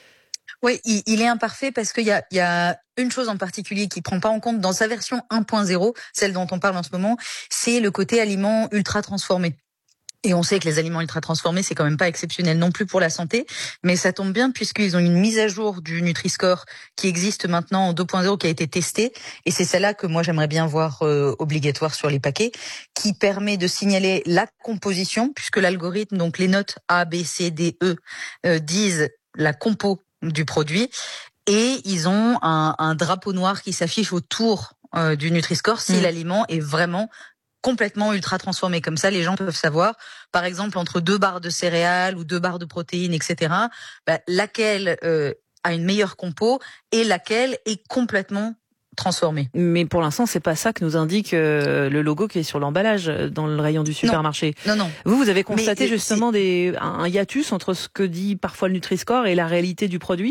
Oui, il, il est imparfait parce qu'il y a, il y a une chose en particulier qui prend pas en compte dans sa version un point zéro, celle dont on parle en ce moment, c'est le côté aliments ultra transformés. Et on sait que les aliments ultra transformés, c'est quand même pas exceptionnel non plus pour la santé, mais ça tombe bien puisqu'ils ont une mise à jour du Nutri-Score qui existe maintenant en deux point zéro, qui a été testée, et c'est celle-là que moi j'aimerais bien voir euh, obligatoire sur les paquets, qui permet de signaler la composition, puisque l'algorithme, donc les notes A, B, C, D, E, euh, disent la compo du produit, et ils ont un, un drapeau noir qui s'affiche autour euh, du Nutri-Score si mmh. l'aliment est vraiment complètement ultra transformé. Comme ça, les gens peuvent savoir, par exemple, entre deux barres de céréales ou deux barres de protéines, et cetera, bah, laquelle euh, a une meilleure compo et laquelle est complètement transformée.
Mais pour l'instant, c'est pas ça que nous indique euh, le logo qui est sur l'emballage dans le rayon du supermarché.
Non, non. non.
Vous, vous avez constaté
Mais,
justement des, un hiatus entre ce que dit parfois le Nutri-Score et la réalité du produit ?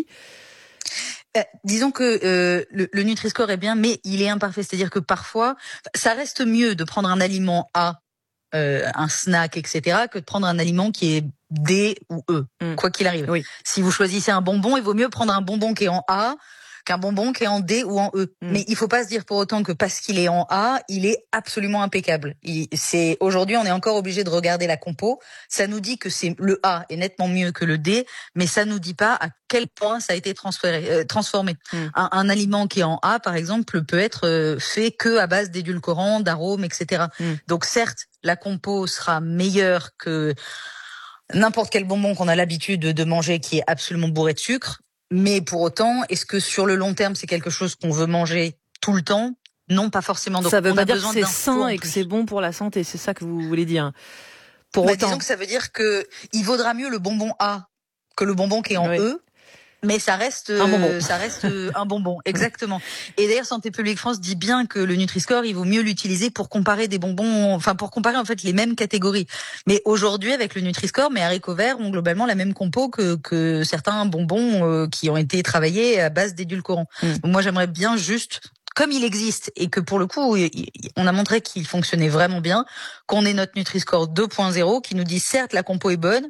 Euh, disons que euh, le, le Nutri-Score est bien, mais il est imparfait. C'est-à-dire que parfois, ça reste mieux de prendre un aliment A, euh, un snack, et cetera, que de prendre un aliment qui est D ou E, mm. quoi qu'il arrive.
Oui.
Si vous choisissez un bonbon, il vaut mieux prendre un bonbon qui est en A qu'un bonbon qui est en D ou en E. Mm. Mais il faut pas se dire pour autant que parce qu'il est en A, il est absolument impeccable. Il, c'est, aujourd'hui, on est encore obligé de regarder la compo. Ça nous dit que c'est, le A est nettement mieux que le D, mais ça nous dit pas à quel point ça a été transféré, euh, transformé. Mm. Un, un aliment qui est en A, par exemple, peut être euh, fait que à base d'édulcorants, d'arômes, et cetera. Mm. Donc certes, la compo sera meilleure que n'importe quel bonbon qu'on a l'habitude de manger qui est absolument bourré de sucre. Mais pour autant, est-ce que sur le long terme, c'est quelque chose qu'on veut manger tout le temps ? Non, pas forcément. Donc,
ça veut
on
pas
a
dire
besoin
que c'est sain et que c'est bon pour la santé. C'est ça que vous voulez dire. Pour
bah,
autant.
Disons que ça veut dire que il vaudra mieux le bonbon A que le bonbon qui est en oui. E. Mais ça reste
un bonbon.
Euh, ça reste euh, un bonbon, exactement. Et d'ailleurs, Santé publique France dit bien que le Nutri-Score, il vaut mieux l'utiliser pour comparer des bonbons, enfin pour comparer en fait les mêmes catégories. Mais aujourd'hui, avec le Nutri-Score, mes haricots verts ont globalement la même compo que que certains bonbons euh, qui ont été travaillés à base d'édulcorants. Mm. Donc moi, j'aimerais bien juste, comme il existe et que pour le coup, on a montré qu'il fonctionnait vraiment bien, qu'on ait notre Nutri-Score deux point zéro qui nous dit certes la compo est bonne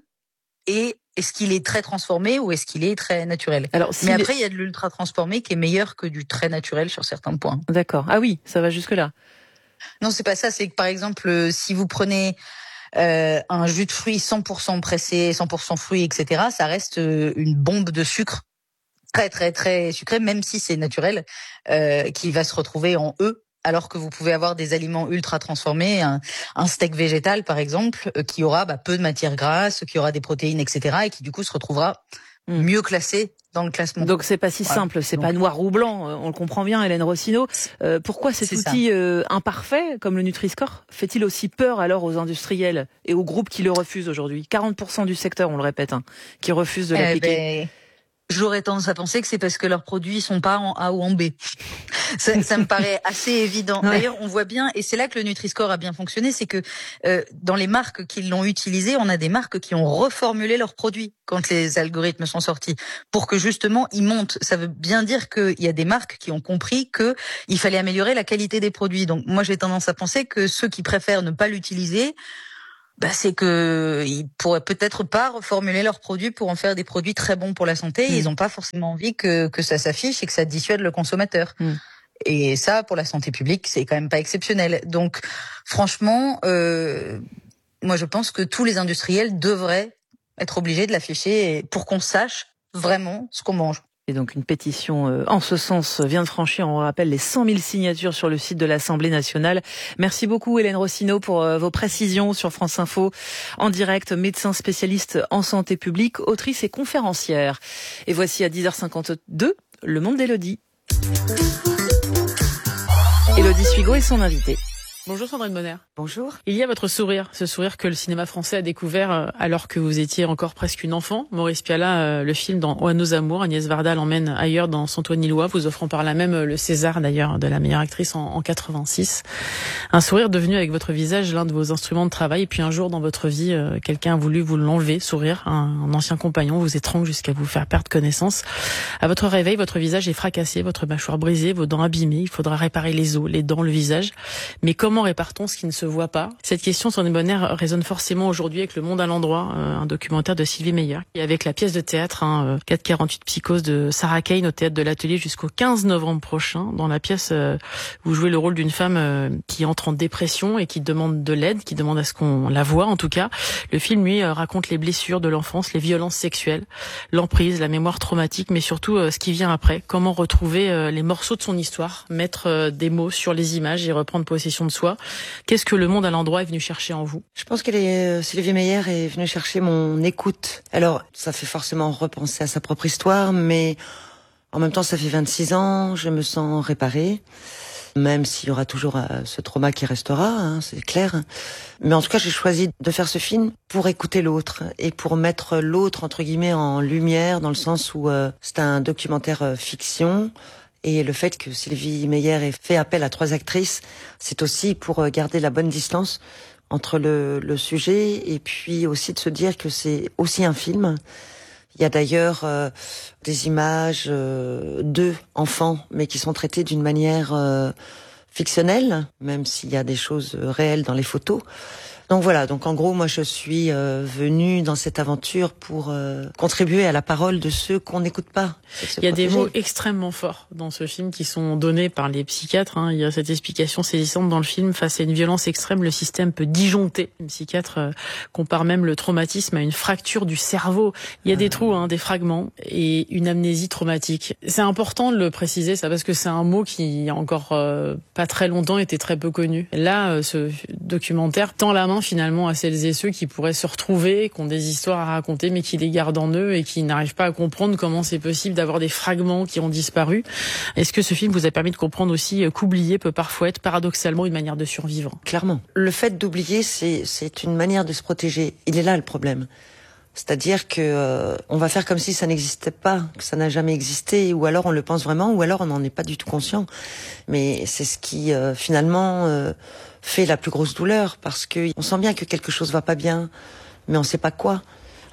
et est-ce qu'il est très transformé ou est-ce qu'il est très naturel ? Alors, si Mais après, il les... y a de l'ultra transformé qui est meilleur que du très naturel sur certains points.
D'accord. Ah oui, ça va jusque-là.
Non, c'est pas ça. C'est que par exemple, si vous prenez euh, un jus de fruits cent pour cent pressé, cent pour cent fruits, et cetera, ça reste une bombe de sucre très très très sucré, même si c'est naturel, euh, qui va se retrouver en E. Alors que vous pouvez avoir des aliments ultra transformés, un, un steak végétal par exemple, euh, qui aura bah, peu de matières grasses, qui aura des protéines, et cetera, et qui du coup se retrouvera mmh. mieux classé dans le classement.
Donc c'est pas si voilà. simple, c'est Donc. pas noir ou blanc, on le comprend bien, Hélène Rossineau. Euh, pourquoi cet c'est outil euh, imparfait, comme le Nutri-Score, fait-il aussi peur alors aux industriels et aux groupes qui le refusent aujourd'hui ? quarante pour cent du secteur, on le répète, hein, qui refusent de l'appliquer.
Eh ben... J'aurais tendance à penser que c'est parce que leurs produits sont pas en A ou en B. Ça, ça me paraît assez évident. Ouais. D'ailleurs, on voit bien, et c'est là que le Nutri-Score a bien fonctionné, c'est que euh, dans les marques qui l'ont utilisé, on a des marques qui ont reformulé leurs produits quand les algorithmes sont sortis, pour que justement ils montent. Ça veut bien dire qu'il y a des marques qui ont compris que il fallait améliorer la qualité des produits. Donc moi, j'ai tendance à penser que ceux qui préfèrent ne pas l'utiliser, bah, c'est que ils pourraient peut-être pas reformuler leurs produits pour en faire des produits très bons pour la santé. Mmh. Ils n'ont pas forcément envie que que ça s'affiche et que ça dissuade le consommateur. Mmh. Et ça, pour la santé publique, c'est quand même pas exceptionnel. Donc, franchement, euh, moi, je pense que tous les industriels devraient être obligés de l'afficher pour qu'on sache vraiment ce qu'on mange.
Et donc une pétition euh, en ce sens vient de franchir, on rappelle, les cent mille signatures sur le site de l'Assemblée nationale. Merci beaucoup Hélène Rossineau pour euh, vos précisions sur France Info. En direct, médecin spécialiste en santé publique, autrice et conférencière. Et voici à dix heures cinquante-deux, Le Monde d'Élodie. Élodie Suigo est son invitée.
Bonjour Sandrine Bonner.
Bonjour.
Il y a votre sourire, ce sourire que le cinéma français a découvert alors que vous étiez encore presque une enfant. Maurice Pialat, le film dans Au à nos amours, Agnès Varda l'emmène ailleurs dans Saint-Ouen-Îlois, vous offrant par là même le César d'ailleurs de la meilleure actrice en, en quatre-vingt-six. Un sourire devenu avec votre visage l'un de vos instruments de travail. Et puis un jour dans votre vie, euh, quelqu'un a voulu vous l'enlever, sourire. Un, un ancien compagnon vous étrangle jusqu'à vous faire perdre connaissance. À votre réveil, votre visage est fracassé, votre mâchoire brisée, vos dents abîmées. Il faudra réparer les os, les dents, le visage. Mais comment Comment répare-t-on ce qui ne se voit pas ? Cette question, Sandrine Bonner, résonne forcément aujourd'hui avec Le Monde à l'endroit, euh, un documentaire de Sylvie Meyer, et avec la pièce de théâtre hein, quatre quarante-huit Psychose de Sarah Kane au théâtre de l'Atelier jusqu'au quinze novembre prochain. Dans la pièce, euh, vous jouez le rôle d'une femme euh, qui entre en dépression et qui demande de l'aide, qui demande à ce qu'on la voie en tout cas. Le film, lui, euh, raconte les blessures de l'enfance, les violences sexuelles, l'emprise, la mémoire traumatique, mais surtout euh, ce qui vient après. Comment retrouver euh, les morceaux de son histoire, mettre euh, des mots sur les images et reprendre possession de soi. Qu'est-ce que Le Monde à l'endroit est venu chercher en vous ?
Je pense que euh, Sylvie Meyer est venue chercher mon écoute. Alors, ça fait forcément repenser à sa propre histoire, mais en même temps, ça fait vingt-six ans, je me sens réparée, même s'il y aura toujours euh, ce trauma qui restera, hein, c'est clair. Mais en tout cas, j'ai choisi de faire ce film pour écouter l'autre et pour mettre l'autre, entre guillemets, en lumière, dans le sens où euh, c'est un documentaire euh, fiction. Et le fait que Sylvie Meyer ait fait appel à trois actrices, c'est aussi pour garder la bonne distance entre le, le sujet et puis aussi de se dire que c'est aussi un film. Il y a d'ailleurs euh, des images euh, d'eux, enfants, mais qui sont traitées d'une manière euh, fictionnelle, même s'il y a des choses réelles dans les photos. Donc voilà, donc en gros, moi je suis euh, venue dans cette aventure pour euh, contribuer à la parole de ceux qu'on n'écoute pas.
Il y a protéger. Des mots extrêmement forts dans ce film qui sont donnés par les psychiatres. Hein. Il y a cette explication saisissante dans le film. Face à une violence extrême, le système peut disjoncter. Les psychiatres euh, comparent même le traumatisme à une fracture du cerveau. Il y a des trous, hein, des fragments et une amnésie traumatique. C'est important de le préciser, ça, parce que c'est un mot qui, il y a encore euh, pas très longtemps, était très peu connu. Là, euh, ce documentaire tend la main finalement à celles et ceux qui pourraient se retrouver, qui ont des histoires à raconter mais qui les gardent en eux et qui n'arrivent pas à comprendre comment c'est possible d'avoir des fragments qui ont disparu. Est-ce que ce film vous a permis de comprendre aussi qu'oublier peut parfois être paradoxalement une manière de survivre ?
Clairement. Le fait d'oublier, c'est, c'est une manière de se protéger. Il est là le problème. C'est-à-dire que euh, on va faire comme si ça n'existait pas, que ça n'a jamais existé, ou alors on le pense vraiment, ou alors on n'en est pas du tout conscient. Mais c'est ce qui euh, finalement euh, fait la plus grosse douleur, parce que on sent bien que quelque chose va pas bien, mais on sait pas quoi.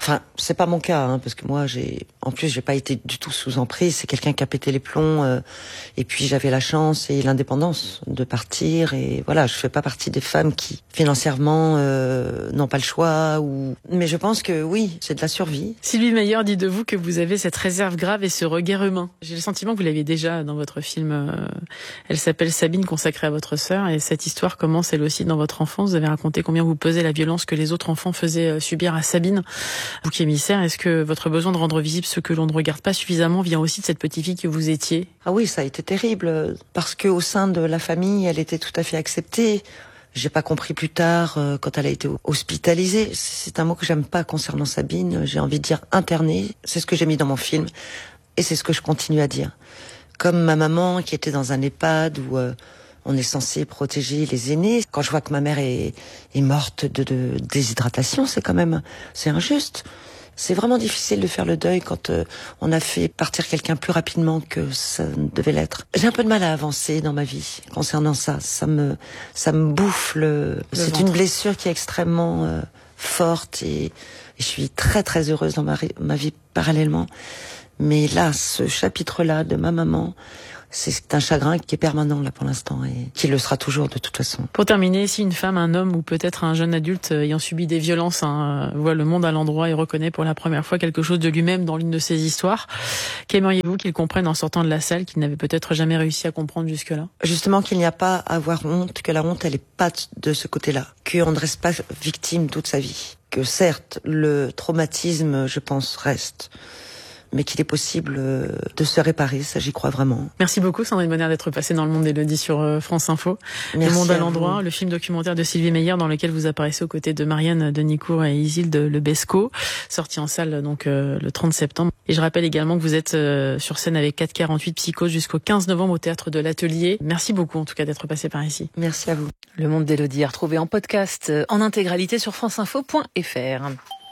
Enfin, c'est pas mon cas, hein, parce que moi, j'ai, en plus, j'ai pas été du tout sous emprise. C'est quelqu'un qui a pété les plombs, euh, et puis j'avais la chance et l'indépendance de partir. Et voilà, je fais pas partie des femmes qui financièrement euh, n'ont pas le choix. Ou, mais je pense que oui, c'est de la survie.
Sylvie Meyer dit de vous que vous avez cette réserve grave et ce regard humain. J'ai le sentiment que vous l'aviez déjà dans votre film. Euh, elle s'appelle Sabine, consacrée à votre sœur, et cette histoire commence elle aussi dans votre enfance. Vous avez raconté combien vous pesait la violence que les autres enfants faisaient subir à Sabine. Bouc émissaire, est-ce que votre besoin de rendre visible ce que l'on ne regarde pas suffisamment vient aussi de cette petite fille que vous étiez?
Ah oui, ça a été terrible, parce que au sein de la famille, elle était tout à fait acceptée. J'ai pas compris plus tard, euh, quand elle a été hospitalisée. C'est un mot que j'aime pas concernant Sabine. J'ai envie de dire internée. C'est ce que j'ai mis dans mon film, et c'est ce que je continue à dire. Comme ma maman qui était dans un EHPAD où euh, on est censé protéger les aînés. Quand je vois que ma mère est, est morte de, de déshydratation, c'est quand même, c'est injuste. C'est vraiment difficile de faire le deuil quand euh, on a fait partir quelqu'un plus rapidement que ça devait l'être. J'ai un peu de mal à avancer dans ma vie concernant ça. Ça me, ça me bouffe le. le c'est ventre. Une blessure qui est extrêmement euh, forte et, et je suis très très heureuse dans ma, ma vie parallèlement. Mais là, ce chapitre-là de ma maman, c'est un chagrin qui est permanent là pour l'instant et qui le sera toujours de toute façon.
Pour terminer, si une femme, un homme ou peut-être un jeune adulte ayant subi des violences hein, voit le monde à l'endroit et reconnaît pour la première fois quelque chose de lui-même dans l'une de ses histoires, qu'aimeriez-vous qu'il comprenne en sortant de la salle qu'il n'avait peut-être jamais réussi à comprendre jusque-là?
Justement qu'il n'y a pas à avoir honte, que la honte elle est pas de ce côté-là, qu'on ne reste pas victime toute sa vie, que certes le traumatisme je pense reste, mais qu'il est possible de se réparer, ça j'y crois vraiment.
Merci beaucoup Sandrine Bonnaire d'être passée dans Le Monde d'Élodie sur France Info.
Merci.
Le Monde à l'endroit, le film documentaire de Sylvie Meyer dans lequel vous apparaissez aux côtés de Marianne Denicourt et Isilde Lebesco, sorti en salle donc euh, le trente septembre. Et je rappelle également que vous êtes euh, sur scène avec quatre quarante-huit Psychose jusqu'au quinze novembre au Théâtre de l'Atelier. Merci beaucoup en tout cas d'être passé par ici.
Merci à vous.
Le Monde d'Élodie à retrouver en podcast en intégralité sur franceinfo point f r.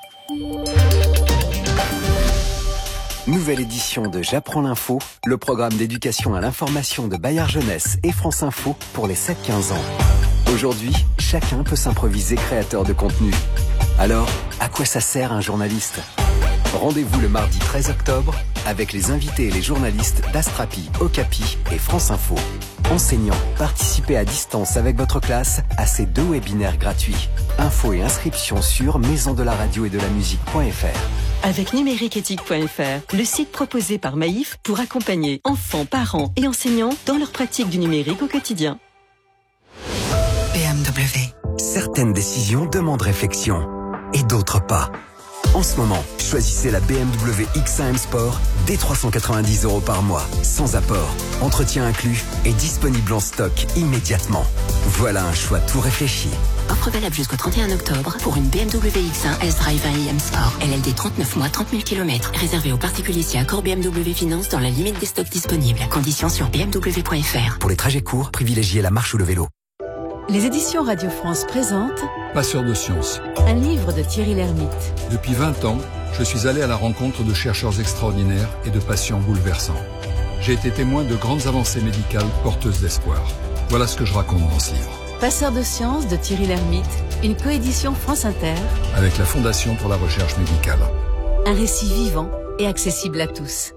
Nouvelle édition de J'apprends l'info, le programme d'éducation à l'information de Bayard Jeunesse et France Info pour les sept quinze ans. Aujourd'hui, chacun peut s'improviser créateur de contenu. Alors, à quoi ça sert un journaliste ? Rendez-vous le mardi treize octobre avec les invités et les journalistes d'Astrapi, Okapi et France Info. Enseignants, participez à distance avec votre classe à ces deux webinaires gratuits. Infos et inscriptions sur maison de la radio et de la musique point f r.
Avec numérique éthique point f r, le site proposé par Maïf pour accompagner enfants, parents et enseignants dans leur pratique du numérique au quotidien.
B M W. Certaines décisions demandent réflexion et d'autres pas. En ce moment, choisissez la B M W X un M Sport dès trois cent quatre-vingt-dix euros par mois, sans apport, entretien inclus et disponible en stock immédiatement. Voilà un choix tout réfléchi.
Offre valable jusqu'au trente et un octobre pour une B M W X un S-Drive un i M Sport. L L D trente-neuf mois, trente mille kilomètres. Réservé aux particuliers si accord B M W Finance dans la limite des stocks disponibles. Conditions sur b m w point f r.
Pour les trajets courts, privilégiez la marche ou le vélo.
Les éditions Radio France présentent
Passeur de sciences.
Un livre de Thierry Lhermitte.
Depuis vingt ans, je suis allé à la rencontre de chercheurs extraordinaires et de patients bouleversants. J'ai été témoin de grandes avancées médicales porteuses d'espoir. Voilà ce que je raconte dans ce livre.
Passeur de sciences de Thierry Lhermitte, une coédition France Inter.
Avec la Fondation pour la recherche médicale.
Un récit vivant et accessible à tous.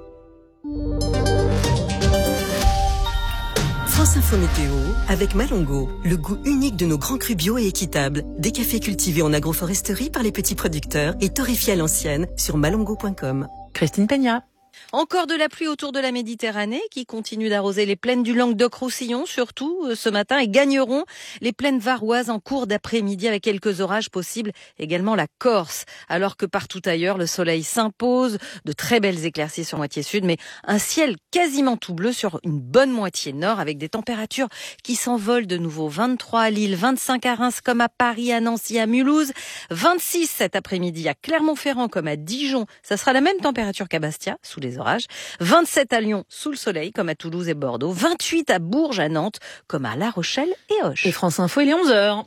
France Info Météo avec Malongo, le goût unique de nos grands crus bio et équitables. Des cafés cultivés en agroforesterie par les petits producteurs et torréfiés à l'ancienne sur malongo point com.
Christine Peña.
Encore de la pluie autour de la Méditerranée qui continue d'arroser les plaines du Languedoc-Roussillon, surtout euh, ce matin, et gagneront les plaines varoises en cours d'après-midi avec quelques orages possibles, également la Corse. Alors que partout ailleurs, le soleil s'impose, de très belles éclaircies sur moitié sud, mais un ciel quasiment tout bleu sur une bonne moitié nord avec des températures qui s'envolent de nouveau. vingt-trois à Lille, vingt-cinq à Reims comme à Paris, à Nancy, à Mulhouse, vingt-six cet après-midi à Clermont-Ferrand comme à Dijon. Ça sera la même température qu'à Bastia, sous les orages. vingt-sept à Lyon, sous le soleil, comme à Toulouse et Bordeaux. vingt-huit à Bourges, à Nantes, comme à La Rochelle et Auch.
Et France Info, il est onze heures.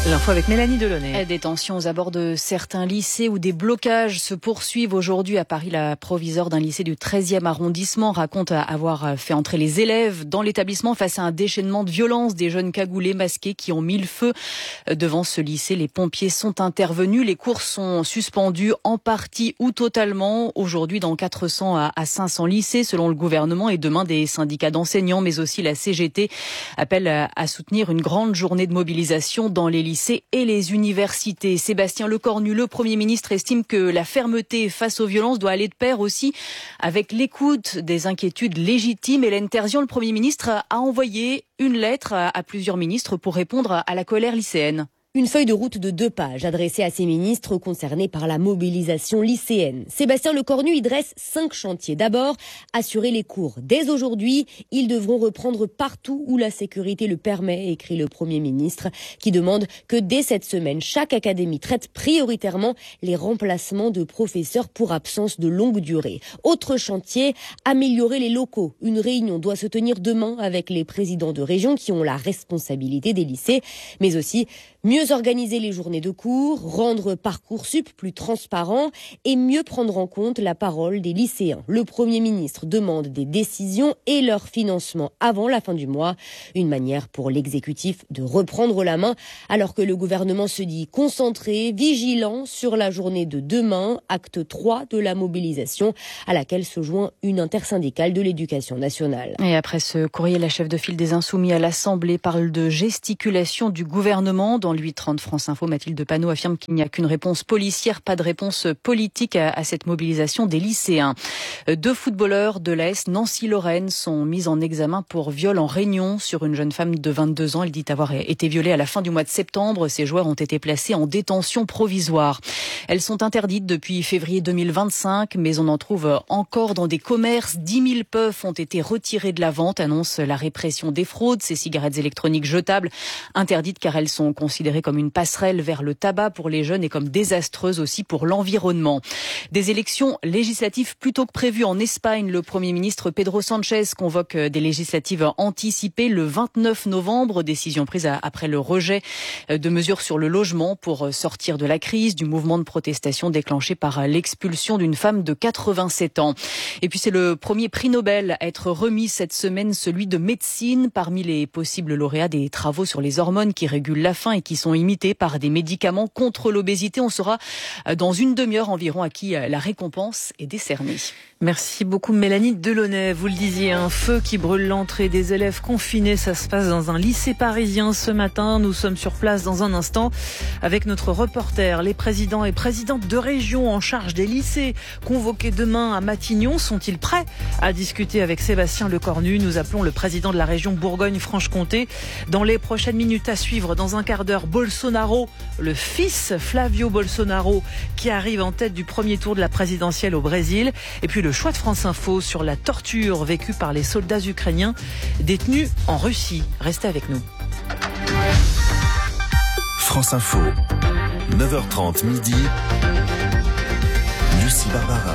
L'info avec Mélanie Delaunay.
Des tensions aux abords de certains lycées où des blocages se poursuivent aujourd'hui à Paris. La proviseure d'un lycée du treizième arrondissement raconte avoir fait entrer les élèves dans l'établissement face à un déchaînement de violence. Des jeunes cagoulés masqués qui ont mis le feu devant ce lycée. Les pompiers sont intervenus. Les cours sont suspendus en partie ou totalement aujourd'hui dans quatre cents à cinq cents lycées selon le gouvernement. Et demain, des syndicats d'enseignants mais aussi la C G T appellent à soutenir une grande journée de mobilisation dans les lycées et les universités. Sébastien Lecornu, le Premier ministre, estime que la fermeté face aux violences doit aller de pair aussi avec l'écoute des inquiétudes légitimes. Hélène Terzian, le Premier ministre, a envoyé une lettre à plusieurs ministres pour répondre à la colère lycéenne.
Une feuille de route de deux pages adressée à ces ministres concernés par la mobilisation lycéenne. Sébastien Lecornu y dresse cinq chantiers. D'abord, assurer les cours. Dès aujourd'hui, ils devront reprendre partout où la sécurité le permet, écrit le Premier ministre, qui demande que dès cette semaine, chaque académie traite prioritairement les remplacements de professeurs pour absence de longue durée. Autre chantier, améliorer les locaux. Une réunion doit se tenir demain avec les présidents de région qui ont la responsabilité des lycées, mais aussi mieux organiser les journées de cours, rendre Parcoursup plus transparent et mieux prendre en compte la parole des lycéens. Le Premier ministre demande des décisions et leur financement avant la fin du mois. Une manière pour l'exécutif de reprendre la main alors que le gouvernement se dit concentré, vigilant sur la journée de demain, acte trois de la mobilisation à laquelle se joint une intersyndicale de l'éducation nationale.
Et après ce courrier, la chef de file des Insoumis à l'Assemblée parle de gesticulation du gouvernement. Dans huit trente France Info, Mathilde Panot affirme qu'il n'y a qu'une réponse policière, pas de réponse politique à, à cette mobilisation des lycéens. Deux footballeurs de l'A S Nancy-Lorraine sont mis en examen pour viol en réunion sur une jeune femme de vingt-deux ans. Elle dit avoir été violée à la fin du mois de septembre. Ces joueurs ont été placés en détention provisoire. Elles sont interdites depuis février deux mille vingt-cinq, mais on en trouve encore dans des commerces. dix mille puffs ont été retirés de la vente, annonce la répression des fraudes. Ces cigarettes électroniques jetables, interdites car elles sont considérées comme une passerelle vers le tabac pour les jeunes et comme désastreuses aussi pour l'environnement. Des élections législatives plutôt que prévues en Espagne. Le Premier ministre Pedro Sánchez convoque des législatives anticipées le vingt-neuf novembre. Décision prise après le rejet de mesures sur le logement pour sortir de la crise, du mouvement de protestation déclenché par l'expulsion d'une femme de quatre-vingt-sept ans. Et puis c'est le premier prix Nobel à être remis cette semaine, celui de médecine, parmi les possibles lauréats des travaux sur les hormones qui régulent la faim et qui sont imités par des médicaments contre l'obésité. On saura dans une demi-heure environ à qui la récompense est décernée.
Merci beaucoup Mélanie Delaunay. Vous le disiez, un feu qui brûle l'entrée des élèves confinés. Ça se passe dans un lycée parisien ce matin. Nous sommes sur place dans un instant avec notre reporter. Les présidents et présidentes de région en charge des lycées convoqués demain à Matignon sont-ils prêts à discuter avec Sébastien Lecornu? Nous appelons le président de la région Bourgogne-Franche-Comté. Dans les prochaines minutes à suivre, dans un quart d'heure, Bolsonaro, le fils Flavio Bolsonaro, qui arrive en tête du premier tour de la présidentielle au Brésil. Et puis le choix de France Info sur la torture vécue par les soldats ukrainiens détenus en Russie. Restez avec nous.
France Info, neuf heures trente midi, Lucie Barbara.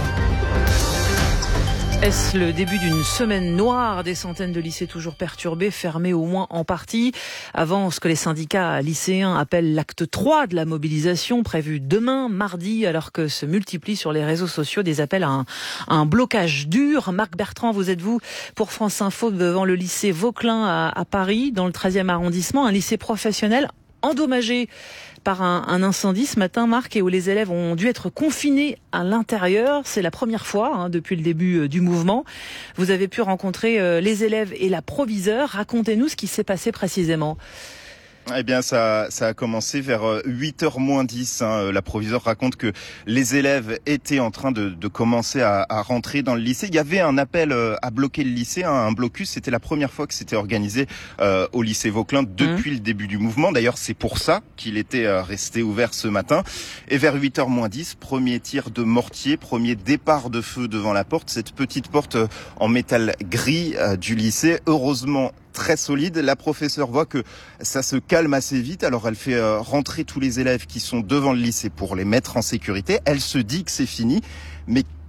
Est-ce le début d'une semaine noire? Des centaines de lycées toujours perturbés, fermés au moins en partie, avant ce que les syndicats lycéens appellent l'acte trois de la mobilisation, prévu demain, mardi, alors que se multiplient sur les réseaux sociaux des appels à un, à un blocage dur. Marc Bertrand, vous êtes vous pour France Info devant le lycée Vauquelin à, à Paris, dans le treizième arrondissement, un lycée professionnel endommagé par un, un incendie ce matin, Marc, et où les élèves ont dû être confinés à l'intérieur. C'est la première fois hein, depuis le début euh, du mouvement. Vous avez pu rencontrer euh, les élèves et la proviseure. Racontez-nous ce qui s'est passé précisément.
Eh bien, ça, ça a commencé vers huit heures moins dix. Hein. La proviseure raconte que les élèves étaient en train de, de commencer à, à rentrer dans le lycée. Il y avait un appel à bloquer le lycée, hein, un blocus. C'était la première fois que c'était organisé euh, au lycée Vauquelin depuis mmh. le début du mouvement. D'ailleurs, c'est pour ça qu'il était euh, resté ouvert ce matin. Et vers huit heures moins dix, premier tir de mortier, premier départ de feu devant la porte. Cette petite porte en métal gris euh, du lycée. Heureusement, très solide. La professeure voit que ça se calme assez vite, alors elle fait euh, rentrer tous les élèves qui sont devant le lycée pour les mettre en sécurité. Elle se dit que c'est fini, mais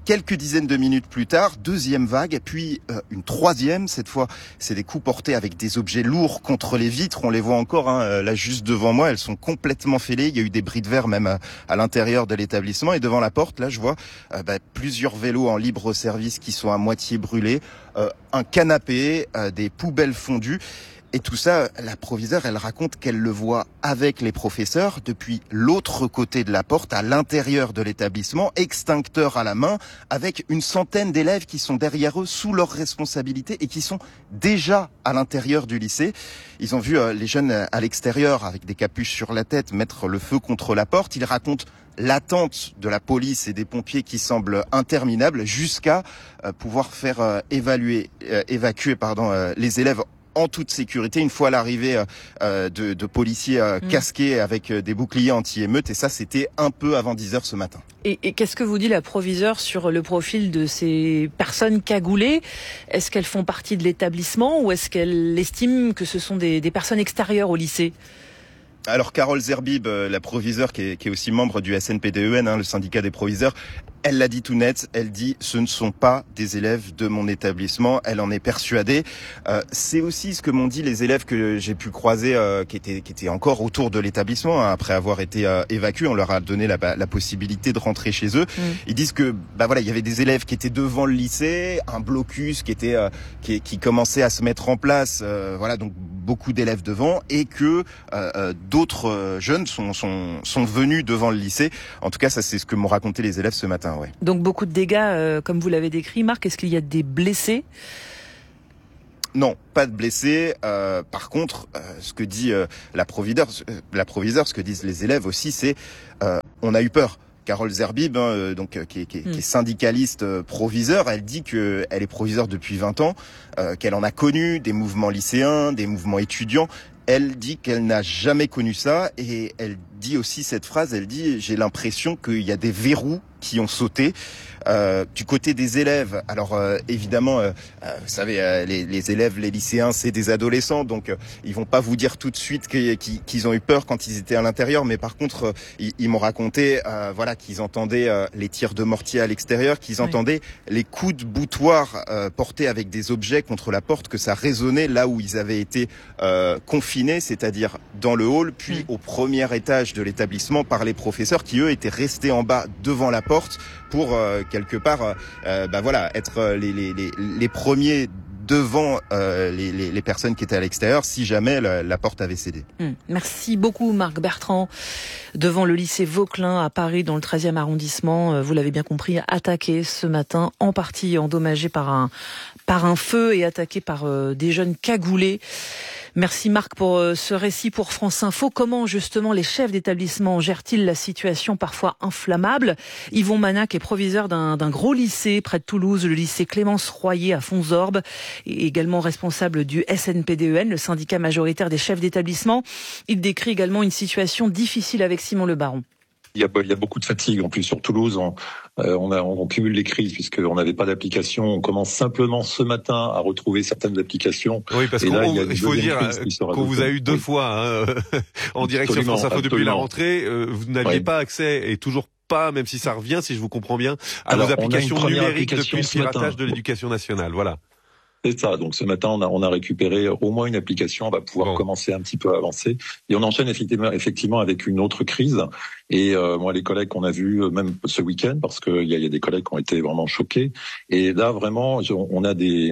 Quelques dizaines de minutes plus tard, deuxième vague, puis euh, une troisième. Cette fois, c'est des coups portés avec des objets lourds contre les vitres. On les voit encore, hein, là juste devant moi. Elles sont complètement fêlées. Il y a eu des bris de verre même à, à l'intérieur de l'établissement. Et devant la porte, là, je vois euh, bah, plusieurs vélos en libre service qui sont à moitié brûlés, euh, un canapé, euh, des poubelles fondues. Et tout ça, la proviseure, elle raconte qu'elle le voit avec les professeurs depuis l'autre côté de la porte, à l'intérieur de l'établissement, extincteur à la main, avec une centaine d'élèves qui sont derrière eux sous leur responsabilité et qui sont déjà à l'intérieur du lycée. Ils ont vu euh, les jeunes à l'extérieur avec des capuches sur la tête mettre le feu contre la porte. Ils racontent l'attente de la police et des pompiers qui semble interminable jusqu'à euh, pouvoir faire euh, évaluer, euh, évacuer pardon, euh, les élèves en toute sécurité, une fois l'arrivée euh, de, de policiers euh, mmh. casqués avec euh, des boucliers anti-émeute. Et ça, c'était un peu avant dix heures ce matin.
Et, et qu'est-ce que vous dit la proviseure sur le profil de ces personnes cagoulées ? Est-ce qu'elles font partie de l'établissement ou est-ce qu'elle estime que ce sont des, des personnes extérieures au lycée ?
Alors Carole Zerbib, la proviseure qui est, qui est aussi membre du S N P D E N, hein, le syndicat des proviseurs, elle l'a dit tout net, elle dit ce ne sont pas des élèves de mon établissement, elle en est persuadée. Euh, c'est aussi ce que m'ont dit les élèves que j'ai pu croiser euh, qui étaient qui étaient encore autour de l'établissement hein, après avoir été euh, évacués. On leur a donné la, la possibilité de rentrer chez eux. Mmh. Ils disent que bah voilà, il y avait des élèves qui étaient devant le lycée, un blocus qui était euh, qui, qui commençait à se mettre en place. Euh, voilà, donc beaucoup d'élèves devant et que euh, d'autres jeunes sont sont sont venus devant le lycée. En tout cas, ça c'est ce que m'ont raconté les élèves ce matin. Ouais.
Donc beaucoup de dégâts, euh, comme vous l'avez décrit, Marc. Est-ce qu'il y a des blessés ?
Non, pas de blessés. Euh, par contre, euh, ce que dit euh, la proviseure, euh, la proviseure, ce que disent les élèves aussi, c'est euh, on a eu peur. Carole Zerbib, hein, donc qui est, qui est, mmh. qui est syndicaliste euh, proviseur, elle dit que elle est proviseure depuis vingt ans, euh, qu'elle en a connu des mouvements lycéens, des mouvements étudiants. Elle dit qu'elle n'a jamais connu ça et elle dit aussi cette phrase, elle dit « j'ai l'impression qu'il y a des verrous qui ont sauté ». Euh, du côté des élèves, alors euh, évidemment, euh, euh, vous savez, euh, les, les élèves, les lycéens, c'est des adolescents, donc euh, ils vont pas vous dire tout de suite qu'ils, qu'ils ont eu peur quand ils étaient à l'intérieur, mais par contre, euh, ils, ils m'ont raconté, euh, voilà, qu'ils entendaient euh, les tirs de mortier à l'extérieur, qu'ils oui. entendaient les coups de boutoir euh, portés avec des objets contre la porte, que ça résonnait là où ils avaient été euh, confinés, c'est-à-dire dans le hall, puis mmh. au premier étage de l'établissement par les professeurs qui eux étaient restés en bas devant la porte pour euh, quelque part, euh, bah voilà, être les, les, les, les premiers devant euh, les, les, les personnes qui étaient à l'extérieur si jamais la, la porte avait cédé.
Mmh. Merci beaucoup Marc Bertrand. Devant le lycée Vauquelin à Paris, dans le treizième arrondissement, vous l'avez bien compris, attaqué ce matin, en partie endommagé par un, par un feu et attaqué par euh, des jeunes cagoulés. Merci Marc pour ce récit pour France Info. Comment justement les chefs d'établissement gèrent-ils la situation parfois inflammable ? Yvon Manac est proviseur d'un, d'un gros lycée près de Toulouse, le lycée Clémence Royer à Fonsorbes, et également responsable du S N P D E N, le syndicat majoritaire des chefs d'établissement. Il décrit également une situation difficile avec Simon Le Baron.
Il y, a, il y a beaucoup de fatigue en plus sur Toulouse. On, euh, on, a, on cumule les crises puisqu'on n'avait pas d'application. On commence simplement ce matin à retrouver certaines applications.
Oui, parce qu'il faut dire qu'on vous a eu deux oui. fois hein, en direct sur France Info depuis la rentrée. Euh, vous n'aviez oui. pas accès et toujours pas, même si ça revient, si je vous comprends bien, à Alors, vos applications numériques application depuis le piratage de l'Éducation nationale. Voilà.
C'est ça. Donc ce matin, on a, on a récupéré au moins une application. On va pouvoir bon. commencer un petit peu à avancer. Et on enchaîne effectivement, effectivement avec une autre crise. Et euh, moi, les collègues qu'on a vus, même ce week-end, parce qu'il y a, y a des collègues qui ont été vraiment choqués. Et là, vraiment, on a des...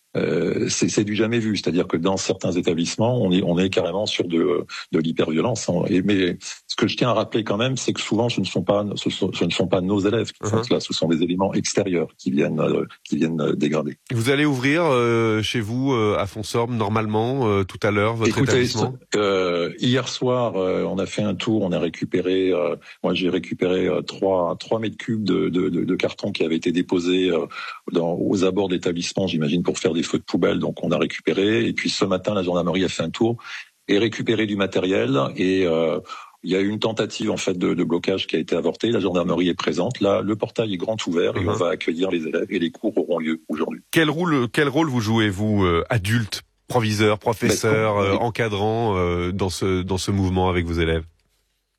Euh, c'est, c'est du jamais vu, c'est-à-dire que dans certains établissements, on est, on est carrément sur de, de l'hyperviolence. Et, mais ce que je tiens à rappeler quand même, c'est que souvent, ce ne sont pas, ce, sont, ce ne sont pas nos élèves qui font uh-huh. cela, ce sont des éléments extérieurs qui viennent, euh, qui viennent dégrader.
Vous allez ouvrir euh, chez vous euh, à Fonsorbes normalement euh, tout à l'heure votre
Écoutez,
établissement.
Euh, hier soir, euh, on a fait un tour, on a récupéré, euh, moi j'ai récupéré euh, trois, trois mètres cubes de, de, de, de carton qui avaient été déposés euh, dans, aux abords d'établissement, j'imagine pour faire des feux de poubelle, donc on a récupéré. Et puis ce matin, la gendarmerie a fait un tour et récupéré du matériel. Et euh, il y a eu une tentative en fait de, de blocage qui a été avortée. La gendarmerie est présente. Là, le portail est grand ouvert et uh-huh. on va accueillir les élèves et les cours auront lieu aujourd'hui.
Quel rôle, quel rôle vous jouez vous, euh, adulte, proviseur, professeur, euh, encadrant euh, dans ce dans ce mouvement avec vos élèves?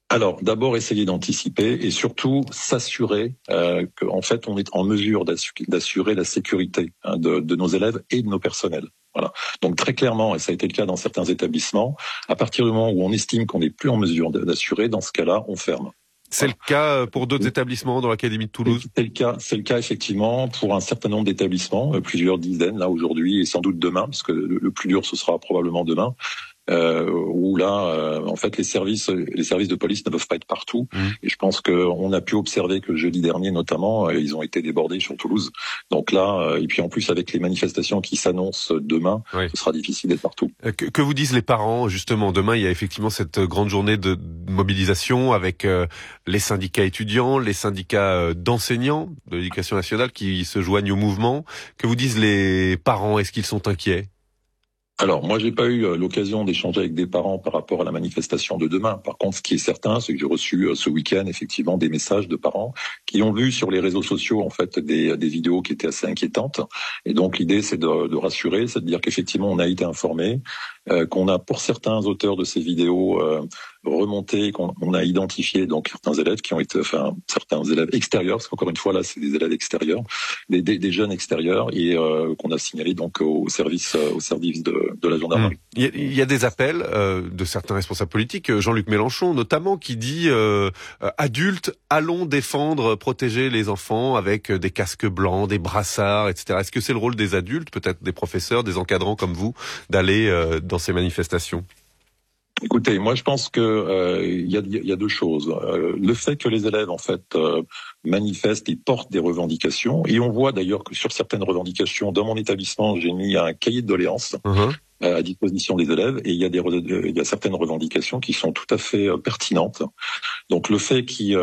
Alors, d'abord, essayer d'anticiper et surtout s'assurer euh, qu'en fait, on est en mesure d'assurer la sécurité hein, de, de nos élèves et de nos personnels. Voilà. Donc très clairement, et ça a été le cas dans certains établissements, à partir du moment où on estime qu'on n'est plus en mesure d'assurer, dans ce cas-là, on ferme.
C'est voilà. Le cas pour d'autres établissements dans l'Académie de Toulouse.
C'est le cas, c'est le cas effectivement pour un certain nombre d'établissements, plusieurs dizaines là aujourd'hui et sans doute demain, parce que le plus dur ce sera probablement demain. Euh, où là, euh, en fait, les services, les services de police ne peuvent pas être partout. Mmh. Et je pense qu'on a pu observer que jeudi dernier, notamment, euh, ils ont été débordés sur Toulouse. Donc là, euh, et puis en plus avec les manifestations qui s'annoncent demain, oui. Ce sera difficile d'être partout.
Que, que vous disent les parents justement? Demain, il y a effectivement cette grande journée de mobilisation avec euh, les syndicats étudiants, les syndicats d'enseignants de l'éducation nationale qui se joignent au mouvement. Que vous disent les parents? Est-ce qu'ils sont inquiets?
Alors, moi, j'ai pas eu l'occasion d'échanger avec des parents par rapport à la manifestation de demain. Par contre, ce qui est certain, c'est que j'ai reçu ce week-end, effectivement, des messages de parents qui ont vu sur les réseaux sociaux, en fait, des, des vidéos qui étaient assez inquiétantes. Et donc, l'idée, c'est de, de rassurer, c'est de dire qu'effectivement, on a été informé, euh, qu'on a, pour certains auteurs de ces vidéos, euh, remonté, qu'on on a identifié donc certains élèves qui ont été, enfin, certains élèves extérieurs, parce qu'encore une fois, là, c'est des élèves extérieurs, des, des, des jeunes extérieurs, et euh, qu'on a signalé donc au service, au service de de la gendarmerie.
Il y a, il y a des appels euh, de certains responsables politiques, Jean-Luc Mélenchon notamment, qui dit euh, euh, adultes, allons défendre, protéger les enfants avec des casques blancs, des brassards, et cetera. Est-ce que c'est le rôle des adultes, peut-être des professeurs, des encadrants comme vous, d'aller euh, dans ces manifestations?
Écoutez, moi je pense que euh, il y, a, y a deux choses. Euh, le fait que les élèves en fait euh, manifestent et portent des revendications, et on voit d'ailleurs que sur certaines revendications, dans mon établissement, j'ai mis un cahier de doléances uh-huh. à disposition des élèves, et il y a des il y a certaines revendications qui sont tout à fait pertinentes. Donc le fait qu'ils